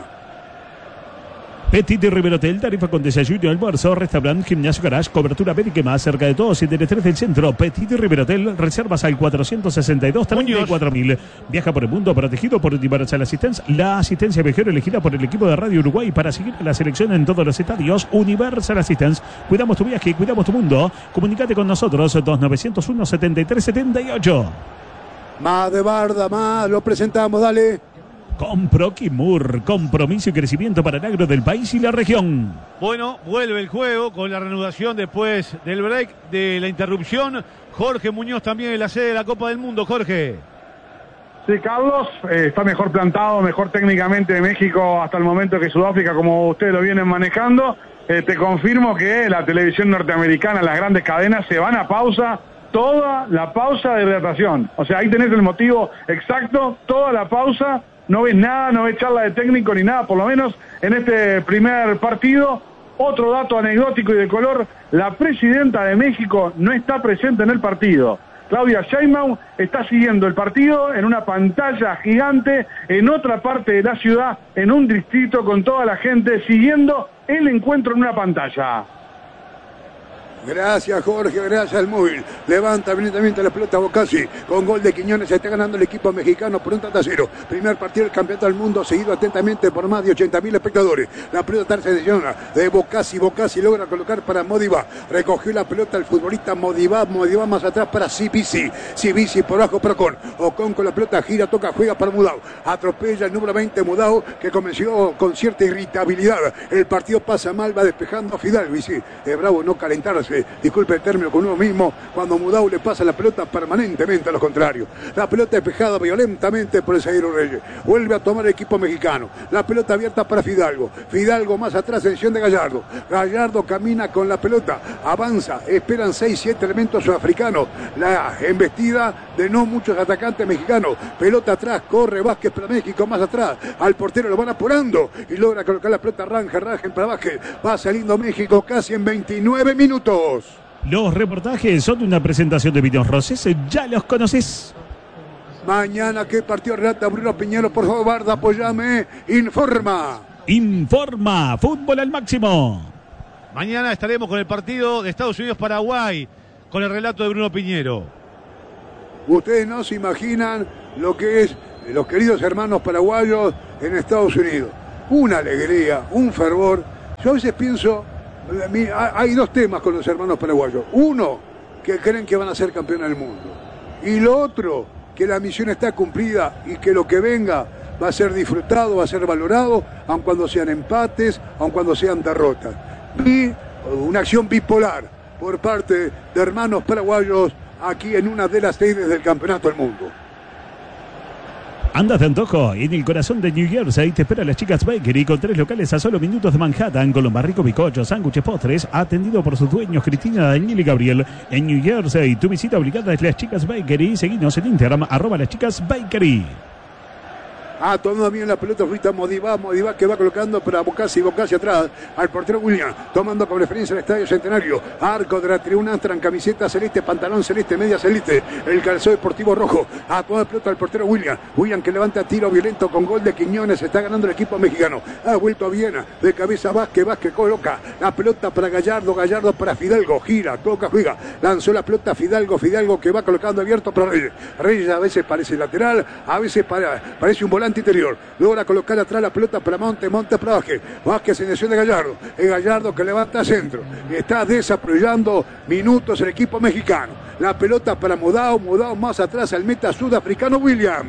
Petit y Riverotel, tarifa con desayuno y almuerzo, restaurante, gimnasio, garage, cobertura médica y más, cerca de todos y del tres del centro. Petit y Riverotel, reservas al cuatrocientos sesenta y dos treinta y cuatro mil. Viaja por el mundo protegido por Universal Assistance, la asistencia viajero elegida por el equipo de Radio Uruguay para seguir la selección en todos los estadios. Universal Assistance, cuidamos tu viaje, cuidamos tu mundo. Comunicate con nosotros, dos nueve cero uno setenta y tres setenta y ocho. Más de Barda, más, lo presentamos, dale. Con Proquimur, compromiso y crecimiento para el agro del país y la región. Bueno, vuelve el juego con la reanudación después del break, de la interrupción. Jorge Muñoz también en la sede de la Copa del Mundo. Jorge. Sí, Carlos, eh, está mejor plantado, mejor técnicamente de México hasta el momento que Sudáfrica, como ustedes lo vienen manejando. Eh, te confirmo que la televisión norteamericana, las grandes cadenas, se van a pausa, toda la pausa de hidratación. O sea, ahí tenés el motivo exacto, toda la pausa. No ves nada, no ves charla de técnico ni nada, por lo menos en este primer partido. Otro dato anecdótico y de color, la presidenta de México no está presente en el partido. Claudia Sheinbaum está siguiendo el partido en una pantalla gigante, en otra parte de la ciudad, en un distrito con toda la gente siguiendo el encuentro en una pantalla. Gracias Jorge, gracias al móvil. Levanta evidentemente la pelota Bocasi. Con gol de Quiñones se está ganando el equipo mexicano por un tanto a cero. Primer partido del campeonato del mundo seguido atentamente por más de ochenta mil espectadores. La pelota tercera de Bocasi. Bocasi logra colocar para Modibá. Recogió la pelota el futbolista Modibá. Modibá más atrás para Cibisi. Cibisi por abajo para Ocon. Ocon con la pelota gira, toca, juega para Mudau. Atropella el número veinte Mudau, que comenzó con cierta irritabilidad. El partido pasa mal, va despejando a Fidalgo. Y sí, es bravo no calentarse. disculpe, disculpe el término con uno mismo, cuando Mudau le pasa la pelota permanentemente a los contrarios. La pelota despejada violentamente por el zaguero Reyes. Vuelve a tomar el equipo mexicano. La pelota abierta para Fidalgo. Fidalgo más atrás, selección de Gallardo. Gallardo camina con la pelota, avanza, esperan seis, siete elementos sudafricanos. La embestida de no muchos atacantes mexicanos. Pelota atrás, corre Vázquez para México, más atrás. Al portero lo van apurando y logra colocar la pelota Rangel, Rangel para Vázquez. Va saliendo México casi en veintinueve minutos. Los reportajes son una presentación de Vinos Roses, ya los conoces. Mañana, ¿qué partido relata Bruno Piñero? Por favor, Barda, apoyame. Informa. Informa, fútbol al máximo. Mañana estaremos con el partido de Estados Unidos-Paraguay, con el relato de Bruno Piñero. Ustedes no se imaginan lo que es los queridos hermanos paraguayos en Estados Unidos. Una alegría, un fervor. Yo a veces pienso, hay dos temas con los hermanos paraguayos. Uno, que creen que van a ser campeones del mundo. Y lo otro, que la misión está cumplida y que lo que venga va a ser disfrutado, va a ser valorado, aun cuando sean empates, aun cuando sean derrotas. Y una acción bipolar por parte de hermanos paraguayos aquí en una de las sedes del Campeonato del Mundo. Andas de antojo, en el corazón de New Jersey te espera las Chicas Bakery con tres locales a solo minutos de Manhattan, con los más ricos bizcochos, sándwiches, postres, atendido por sus dueños Cristina, Daniel y Gabriel. En New Jersey, tu visita obligada es las Chicas Bakery. Seguinos en Instagram, arroba las Chicas Bakery. Ah, tomando bien la pelota, ahorita Modibá, Modibá que va colocando para Bocasi, Bocasi atrás, al portero William, tomando como referencia el Estadio Centenario, arco de la tribuna, entran camiseta celeste, pantalón celeste, media celeste, el calzado deportivo rojo, a toda pelota al portero William, William que levanta tiro violento con gol de Quiñones, está ganando el equipo mexicano, ha vuelto a Viena, de cabeza Vázquez, Vázquez coloca la pelota para Gallardo, Gallardo para Fidalgo, gira, toca, juega, lanzó la pelota Fidalgo, Fidalgo que va colocando abierto para Reyes, Reyes a veces parece lateral, a veces para, parece un volante interior, logra colocar atrás la pelota para Monte, Monte para Vázquez, Vázquez en dirección de Gallardo, es Gallardo que levanta centro, está desarrollando minutos el equipo mexicano, la pelota para Mudau, Mudau más atrás al meta sudafricano William.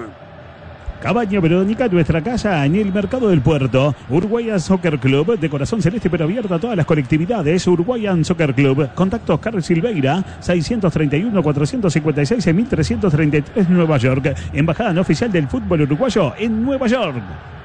Cabaña Verónica, nuestra casa en el Mercado del Puerto. Uruguayan Soccer Club, de corazón celeste pero abierto a todas las colectividades. Uruguayan Soccer Club. Contactos Carlos Silveira, seiscientos treinta y uno, cuatrocientos cincuenta y seis, mil trescientos treinta y tres, Nueva York. Embajada no oficial del fútbol uruguayo en Nueva York.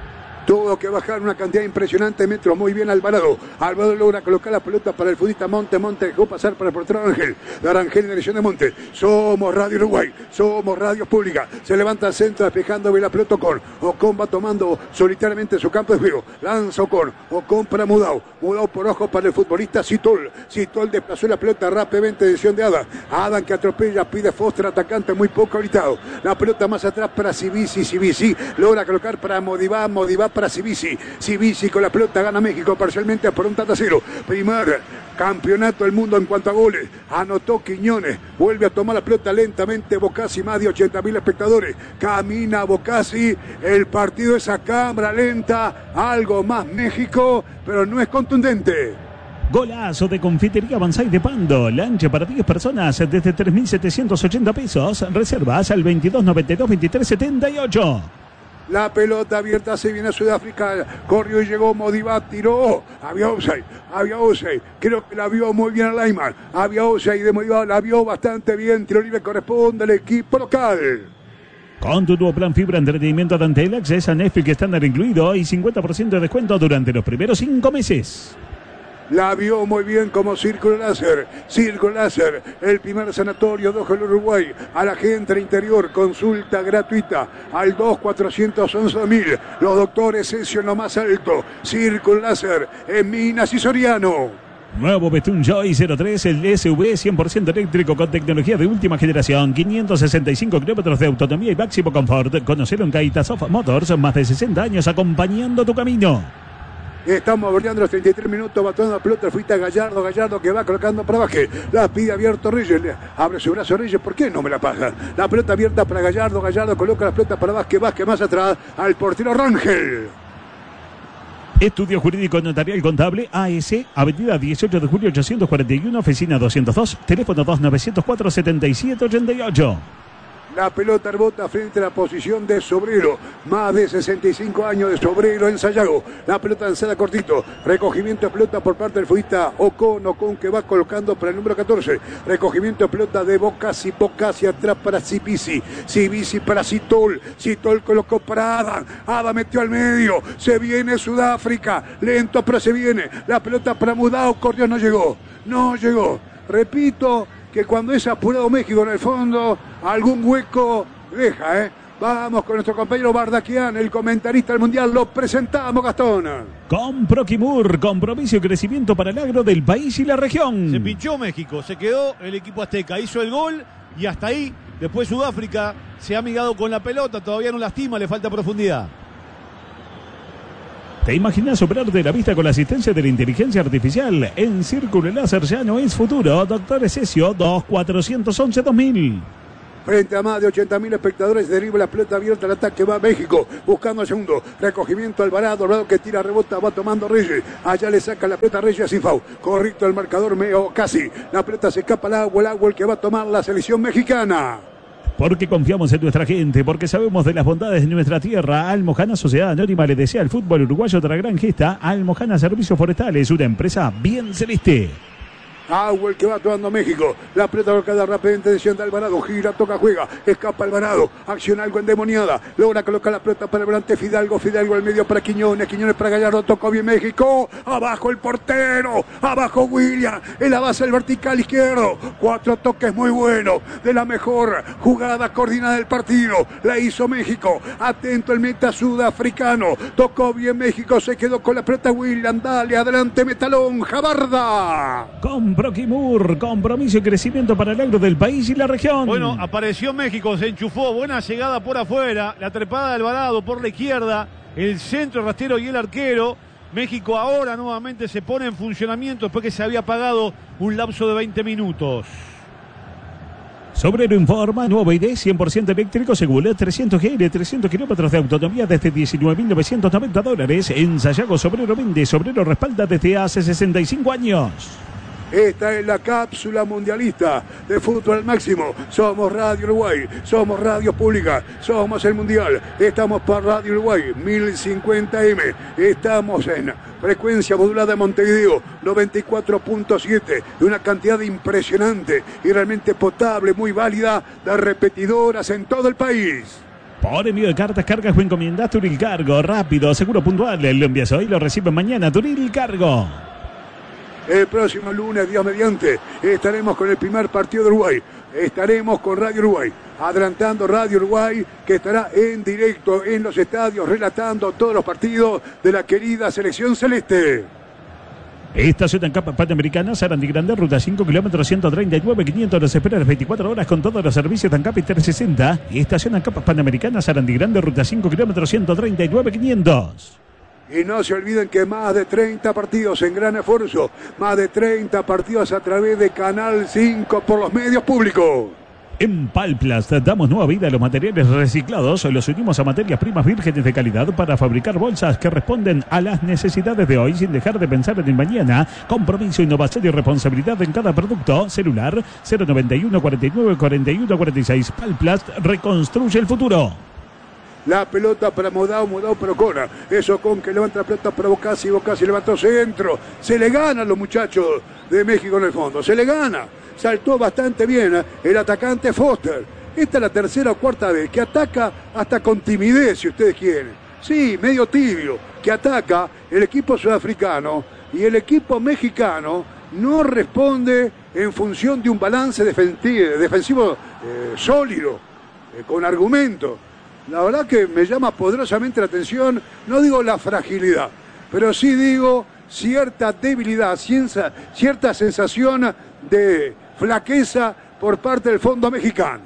Tuvo que bajar una cantidad impresionante de metros. Muy bien Alvarado. Alvarado logra colocar la pelota para el futbolista Monte. Monte dejó pasar para el portero Arangel. De Arangel en dirección de Monte. Somos Radio Uruguay. Somos Radio Pública. Se levanta al centro despejando bien la pelota Ocon. Ocon va tomando solitariamente su campo de juego. Lanza Ocon. Ocon para Mudau. Mudau por ojo para el futbolista Citol. Citol desplazó la pelota rápidamente en dirección de Adam. Adam que atropella. Pide Foster, atacante muy poco habilitado. La pelota más atrás para Cibisi. Cibisi logra colocar para Modibá. Modibá para Cibisi, Cibisi con la pelota gana México parcialmente por un tanto a cero. Primer campeonato del mundo en cuanto a goles. Anotó Quiñones, vuelve a tomar la pelota lentamente Bocasi, más de ochenta mil espectadores. Camina Bocasi, el partido es a cámara lenta, algo más México, pero no es contundente. Golazo de Confitería Banzai de Pando. Lanche para diez personas desde tres mil setecientos ochenta pesos. Reservas al veintidós noventa y dos, veintitrés setenta y ocho. La pelota abierta se viene a Sudáfrica, corrió y llegó Modibá, tiró, había offside, había offside, creo que la vio muy bien a Laiman, había offside de Modibá, la vio bastante bien, tiro libre corresponde al equipo local. Con tu nuevo plan fibra entretenimiento de Antelax, es a Netflix estándar incluido y cincuenta por ciento de descuento durante los primeros cinco meses. La vio muy bien como Círculo Láser. Círculo Láser, el primer sanatorio de Ojo del Uruguay. A la gente del interior, consulta gratuita al dos cuatrocientos once mil. Los doctores sesión lo más alto. Círculo Láser en Minas y Soriano. Nuevo Betún Joy cero tres, el S U V cien por ciento eléctrico con tecnología de última generación, quinientos sesenta y cinco kilómetros de autonomía y máximo confort. Conocelo en Caitasoft Motors, más de sesenta años acompañando tu camino. Estamos bordeando los treinta y tres minutos, va tomando la pelota, fuiste a Gallardo, Gallardo que va colocando para Vázquez, la pide abierto Reyes, abre su brazo Reyes, ¿por qué no me la pasa? La pelota abierta para Gallardo, Gallardo coloca la pelota para Vázquez, Vázquez más atrás, al portero Rangel. Estudio Jurídico Notarial Contable A S, Avenida dieciocho de julio ochocientos cuarenta y uno, oficina doscientos dos, teléfono dos nueve cero cuatro, siete siete ocho ocho. La pelota rebota frente a la posición de Sobrero. Más de sesenta y cinco años de Sobrero en Sayago. La pelota lanzada cortito. Recogimiento de pelota por parte del futbolista Ocon. Ocon que va colocando para el número catorce. Recogimiento de pelota de Bocasi. Bocasi atrás para Cibisi. Cibisi para Citol. Citol colocó para Adam. Adam metió al medio. Se viene Sudáfrica. Lento pero se viene. La pelota para Mudao. Cordios no llegó. No llegó. Repito que cuando es apurado México en el fondo, algún hueco deja, ¿eh? Vamos con nuestro compañero Bardaquian, el comentarista del Mundial. Lo presentamos, Gastón. Con Proquimur, compromiso y crecimiento para el agro del país y la región. Se pinchó México, se quedó el equipo azteca, hizo el gol y hasta ahí. Después Sudáfrica se ha amigado con la pelota, todavía no lastima, le falta profundidad. ¿Te imaginas operarte la vista con la asistencia de la inteligencia artificial? En Círculo Láser ya no es futuro. Doctor Esesio, dos cuatrocientos once dos mil. Frente a más de ochenta mil espectadores, deriva la pelota abierta al ataque, va México, buscando el segundo, recogimiento Alvarado, Alvarado que tira, rebota, va tomando Reyes, allá le saca la pelota Reyes sin foul, correcto el marcador, Meo casi, la pelota se escapa al agua, el agua el que va a tomar la selección mexicana. Porque confiamos en nuestra gente, porque sabemos de las bondades de nuestra tierra. Almojana Sociedad Anónima le desea al fútbol uruguayo otra gran gesta. Almojana Servicios Forestales, una empresa bien celeste. Agua el que va tomando México. La pelota colocada rápidamente en dirección de Alvarado. Gira, toca, juega. Escapa Alvarado. Acción algo endemoniada. Logra colocar la pelota para adelante Fidalgo. Fidalgo al medio para Quiñones. Quiñones para Gallardo. Tocó bien México. Abajo el portero. Abajo William. En la base del vertical izquierdo. Cuatro toques muy buenos. De la mejor jugada coordinada del partido. La hizo México. Atento el meta sudafricano. Tocó bien México. Se quedó con la pelota William. Dale adelante Metalón. Jabarda. Con Proquimur, compromiso y crecimiento para el agro del país y la región. Bueno, apareció México, se enchufó, buena llegada por afuera, la trepada de Alvarado por la izquierda, el centro rastero y el arquero. México ahora nuevamente se pone en funcionamiento después que se había apagado un lapso de veinte minutos. Sobrero informa, nuevo I D cien por ciento eléctrico, seguro trescientos G, trescientos kilómetros de autonomía desde diecinueve mil novecientos noventa dólares. En Sayago Sobrero vende, Sobrero respalda desde hace sesenta y cinco años. Esta es la cápsula mundialista de fútbol al máximo. Somos Radio Uruguay, somos Radio Pública, somos el Mundial. Estamos para Radio Uruguay, mil cincuenta eme. Estamos en frecuencia modulada de Montevideo, noventa y cuatro punto siete. Una cantidad impresionante y realmente potable, muy válida, de repetidoras en todo el país. Por envío de cartas, cargas o encomiendas, Turil Cargo. Rápido, seguro, puntual. Lo envías hoy, lo reciben mañana. Turil Cargo. El próximo lunes, Dios mediante, estaremos con el primer partido de Uruguay. Estaremos con Radio Uruguay, adelantando Radio Uruguay, que estará en directo en los estadios, relatando todos los partidos de la querida selección celeste. Estación ANCAP Panamericana, Sarandí Grande, ruta cinco kilómetros, ciento treinta y nueve, quinientos. Los espera las veinticuatro horas con todos los servicios de ANCAP y trescientos sesenta. Estación ANCAP Panamericana, Sarandí Grande, ruta cinco kilómetros, ciento treinta y nueve, quinientos. Y no se olviden que más de treinta partidos en gran esfuerzo, más de treinta partidos a través de Canal cinco por los medios públicos. En Palplast damos nueva vida a los materiales reciclados, los unimos a materias primas vírgenes de calidad para fabricar bolsas que responden a las necesidades de hoy sin dejar de pensar en el mañana. Compromiso, innovación y responsabilidad en cada producto. Celular cero noventa y uno, cuarenta y nueve, cuarenta y uno, cuarenta y seis. Palplast reconstruye el futuro. La pelota para Modao, Modao para Ocona. Eso con que levanta la pelota para Bocasi, Bocasi levantó centro. Se le gana a los muchachos de México en el fondo. Se le gana. Saltó bastante bien, ¿eh? El atacante Foster. Esta es la tercera o cuarta vez que ataca hasta con timidez, si ustedes quieren. Sí, medio tibio, que ataca el equipo sudafricano y el equipo mexicano no responde en función de un balance defensivo, defensivo eh, sólido, eh, con argumento. La verdad que me llama poderosamente la atención, no digo la fragilidad, pero sí digo cierta debilidad, cierta, cierta sensación de flaqueza por parte del fondo mexicano.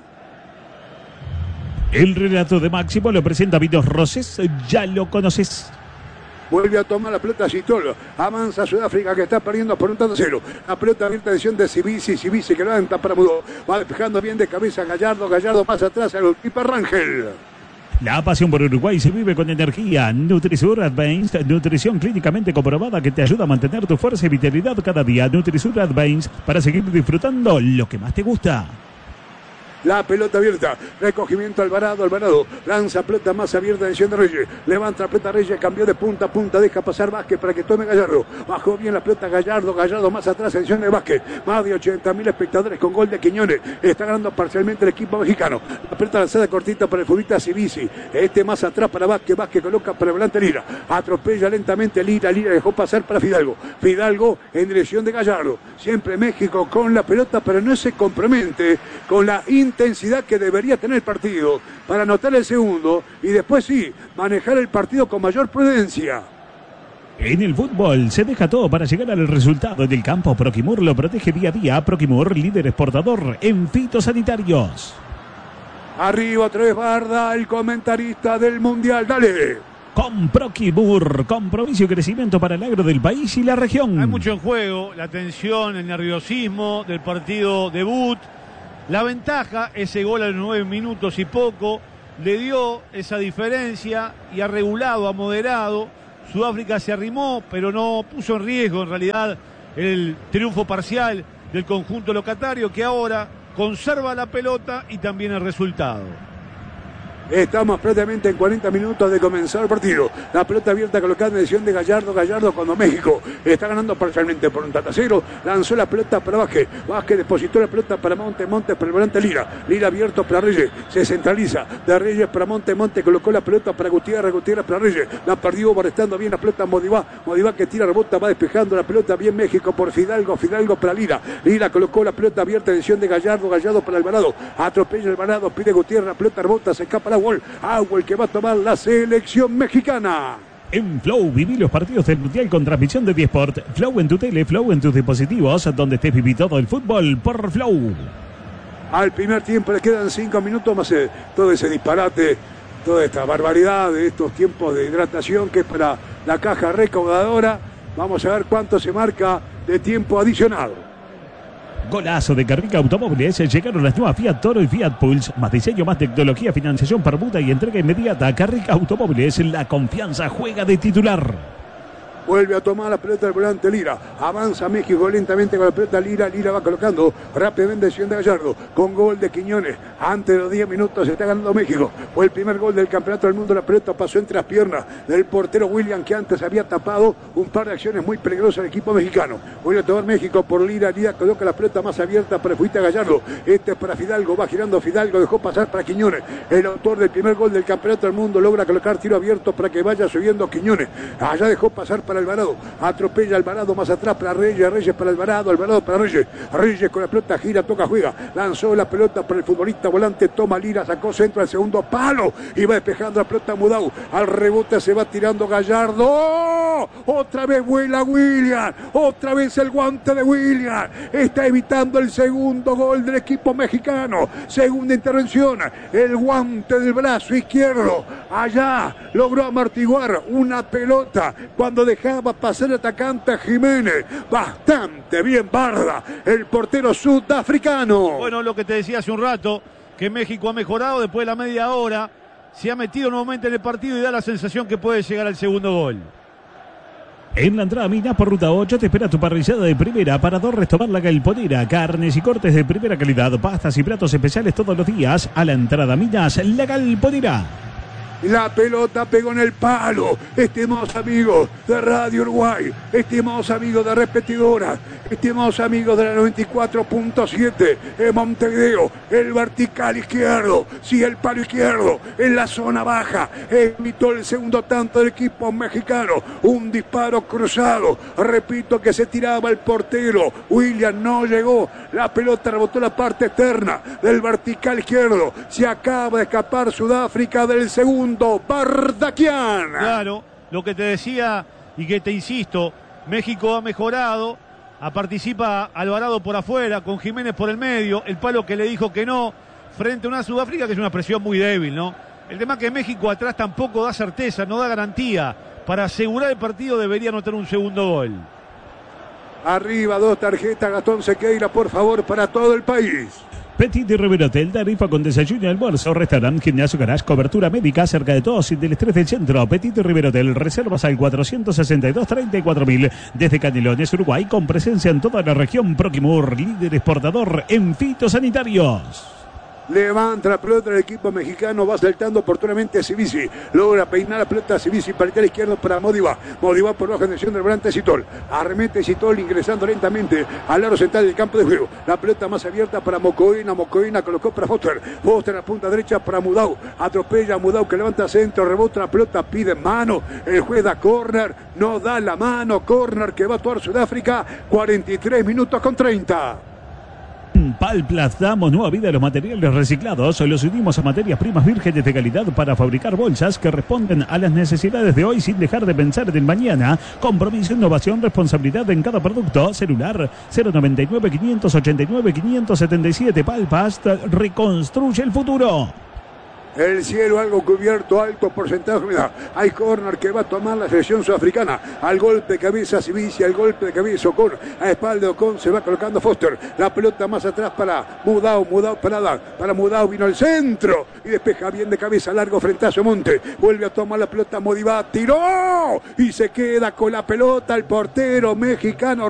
El relato de Máximo lo presenta Vinos Roses, ya lo conoces. Vuelve a tomar la pelota Citolo. Avanza Sudáfrica que está perdiendo por un tanto cero. La pelota abierta de edición de Cibisi. Cibisi que levanta para Mudó. Va despejando bien de cabeza Gallardo. Gallardo más atrás al golkiper Rangel. La pasión por Uruguay se vive con energía. Nutrisur Advanced, nutrición clínicamente comprobada que te ayuda a mantener tu fuerza y vitalidad cada día. Nutrisur Advanced para seguir disfrutando lo que más te gusta. La pelota abierta. Recogimiento Alvarado. Alvarado lanza pelota más abierta. Decisión de Reyes. Levanta pelota Reyes. Cambió de punta a punta. Deja pasar Vázquez para que tome Gallardo. Bajó bien la pelota Gallardo. Gallardo más atrás. Decisión de Vázquez. Más de ochenta mil espectadores con gol de Quiñones. Está ganando parcialmente el equipo mexicano. La pelota lanzada cortita para el futbolista Civisi. Este más atrás para Vázquez. Vázquez coloca para adelante Lira. Atropella lentamente Lira. Lira dejó pasar para Fidalgo. Fidalgo en dirección de Gallardo. Siempre México con la pelota, pero no se compromete con la intensidad que debería tener el partido para anotar el segundo y después sí, manejar el partido con mayor prudencia. En el fútbol se deja todo para llegar al resultado del campo. Proquimur lo protege día a día. Proquimur, líder exportador en fitosanitarios. Arriba otra vez Barda, el comentarista del Mundial. Dale. Con Proquimur, compromiso y crecimiento para el agro del país y la región. Hay mucho en juego, la tensión, el nerviosismo del partido debut. La ventaja, ese gol a los nueve minutos y poco, le dio esa diferencia y ha regulado, ha moderado. Sudáfrica se arrimó, pero no puso en riesgo en realidad el triunfo parcial del conjunto locatario, que ahora conserva la pelota y también el resultado. Estamos prácticamente en cuarenta minutos de comenzar el partido. La pelota abierta colocada en dirección de Gallardo. Gallardo cuando México está ganando parcialmente por un tatacero. Lanzó la pelota para Vázquez. Vázquez depositó la pelota para Monte. Monte para el volante Lira. Lira abierto para Reyes. Se centraliza. De Reyes para Monte. Monte colocó la pelota para Gutiérrez. Gutiérrez para Reyes. La perdió, va restando bien la pelota Modivá. Modivá que tira, rebota, va despejando la pelota. Bien México por Fidalgo. Fidalgo para Lira. Lira colocó la pelota abierta en dirección de Gallardo. Gallardo para Alvarado. Atropella Alvarado. Pide Gutiérrez. La pelota rebota. Se escapa la gol. Agua el que va a tomar la selección mexicana. En Flow, viví los partidos del Mundial con transmisión de diesport. Flow en tu tele, Flow en tus dispositivos, donde estés viví todo el fútbol por Flow. Al primer tiempo le quedan cinco minutos más eh, todo ese disparate, toda esta barbaridad de estos tiempos de hidratación que es para la caja recaudadora. Vamos a ver cuánto se marca de tiempo adicional. Golazo de Carrica Automóviles. Llegaron las nuevas Fiat Toro y Fiat Pulse. Más diseño, más tecnología, financiación, permuta y entrega inmediata. Carrica Automóviles, la confianza juega de titular. Vuelve a tomar la pelota del volante Lira. Avanza México lentamente con la pelota Lira. Lira va colocando rápidamente decisión de Gallardo. Con gol de Quiñones. Antes de los diez minutos se está ganando México. Fue el primer gol del campeonato del mundo. La pelota pasó entre las piernas del portero William, que antes había tapado un par de acciones muy peligrosas del equipo mexicano. Vuelve a tomar México por Lira. Lira coloca la pelota más abierta para el futbolista Gallardo. Este es para Fidalgo. Va girando Fidalgo. Dejó pasar para Quiñones. El autor del primer gol del campeonato del mundo logra colocar tiro abierto para que vaya subiendo Quiñones. Allá dejó pasar para Alvarado, atropella Alvarado más atrás para Reyes, Reyes para Alvarado, Alvarado para Reyes, Reyes con la pelota gira, toca, juega, lanzó la pelota para el futbolista volante, toma Lira, sacó centro al segundo palo y va despejando la pelota Mudau, al rebote se va tirando Gallardo, ¡oh! Otra vez vuela William, otra vez el guante de William, está evitando el segundo gol del equipo mexicano, segunda intervención, el guante del brazo izquierdo, allá logró amortiguar una pelota cuando dejaba pasar el atacante Jiménez. Bastante bien Barda, el portero sudafricano. Bueno, lo que te decía hace un rato, que México ha mejorado después de la media hora, se ha metido nuevamente en el partido y da la sensación que puede llegar al segundo gol. En la entrada Minas por Ruta ocho te espera tu parrillada de primera, Parador Restaurant La Galponera, carnes y cortes de primera calidad, pastas y platos especiales todos los días. A la entrada Minas, La Galponera. La pelota pegó en el palo. Estimados amigos de Radio Uruguay, estimados amigos de Repetidora, estimados amigos de la noventa y cuatro punto siete en Montevideo, el vertical izquierdo, sí, el palo izquierdo, en la zona baja, evitó el segundo tanto del equipo mexicano, un disparo cruzado, repito que se tiraba el portero, William no llegó, la pelota rebotó la parte externa del vertical izquierdo, se acaba de escapar Sudáfrica del segundo. Bardaquian. Claro, lo que te decía y que te insisto, México ha mejorado, a participa Alvarado por afuera, con Jiménez por el medio, el palo que le dijo que no, frente a una Sudáfrica que es una presión muy débil, ¿no? El tema es que México atrás tampoco da certeza, no da garantía. Para asegurar el partido debería anotar un segundo gol. Arriba, dos tarjetas, Gastón Sequeira, por favor, para todo el país. Petit y Rivero Hotel, tarifa con desayuno y almuerzo, restaurante, gimnasio, garage, cobertura médica cerca de todos y del estrés del centro. Petit y Rivero Hotel, reservas al cuatrocientos sesenta y dos, treinta y cuatro mil. Desde Canelones, Uruguay, con presencia en toda la región. Proquimur, líder exportador en fitosanitarios. levanta la pelota del equipo mexicano, va saltando oportunamente a Cibisi, logra peinar la pelota a Cibisi para el izquierdo para Modiva, Modiva por baja dirección del volante Citol, arremete Citol ingresando lentamente al aro central del campo de juego, la pelota más abierta para Mocoina, Mocoina colocó para Foster, Foster a la punta derecha para Mudau, atropella a Mudau que levanta centro, rebota la pelota, pide mano, el juez da córner, no da la mano, córner que va a actuar Sudáfrica, cuarenta y tres minutos con treinta. En Palplas damos nueva vida a los materiales reciclados. Los unimos a materias primas vírgenes de calidad para fabricar bolsas que responden a las necesidades de hoy sin dejar de pensar en el mañana. Compromiso, innovación, responsabilidad en cada producto. Celular cero noventa y nueve, quinientos ochenta y nueve, quinientos setenta y siete. Palpas reconstruye el futuro. El cielo algo cubierto, alto porcentaje de humedad. Hay córner que va a tomar la selección sudafricana. Al golpe de cabeza Cibisi, al golpe de cabeza Ocon. A espalda de Ocon se va colocando Foster. La pelota más atrás para Mudau, Mudau para Adán. Para Mudau vino el centro. Y despeja bien de cabeza, largo frentazo Monte. Vuelve a tomar la pelota Modiva, tiró. Y se queda con la pelota el portero mexicano.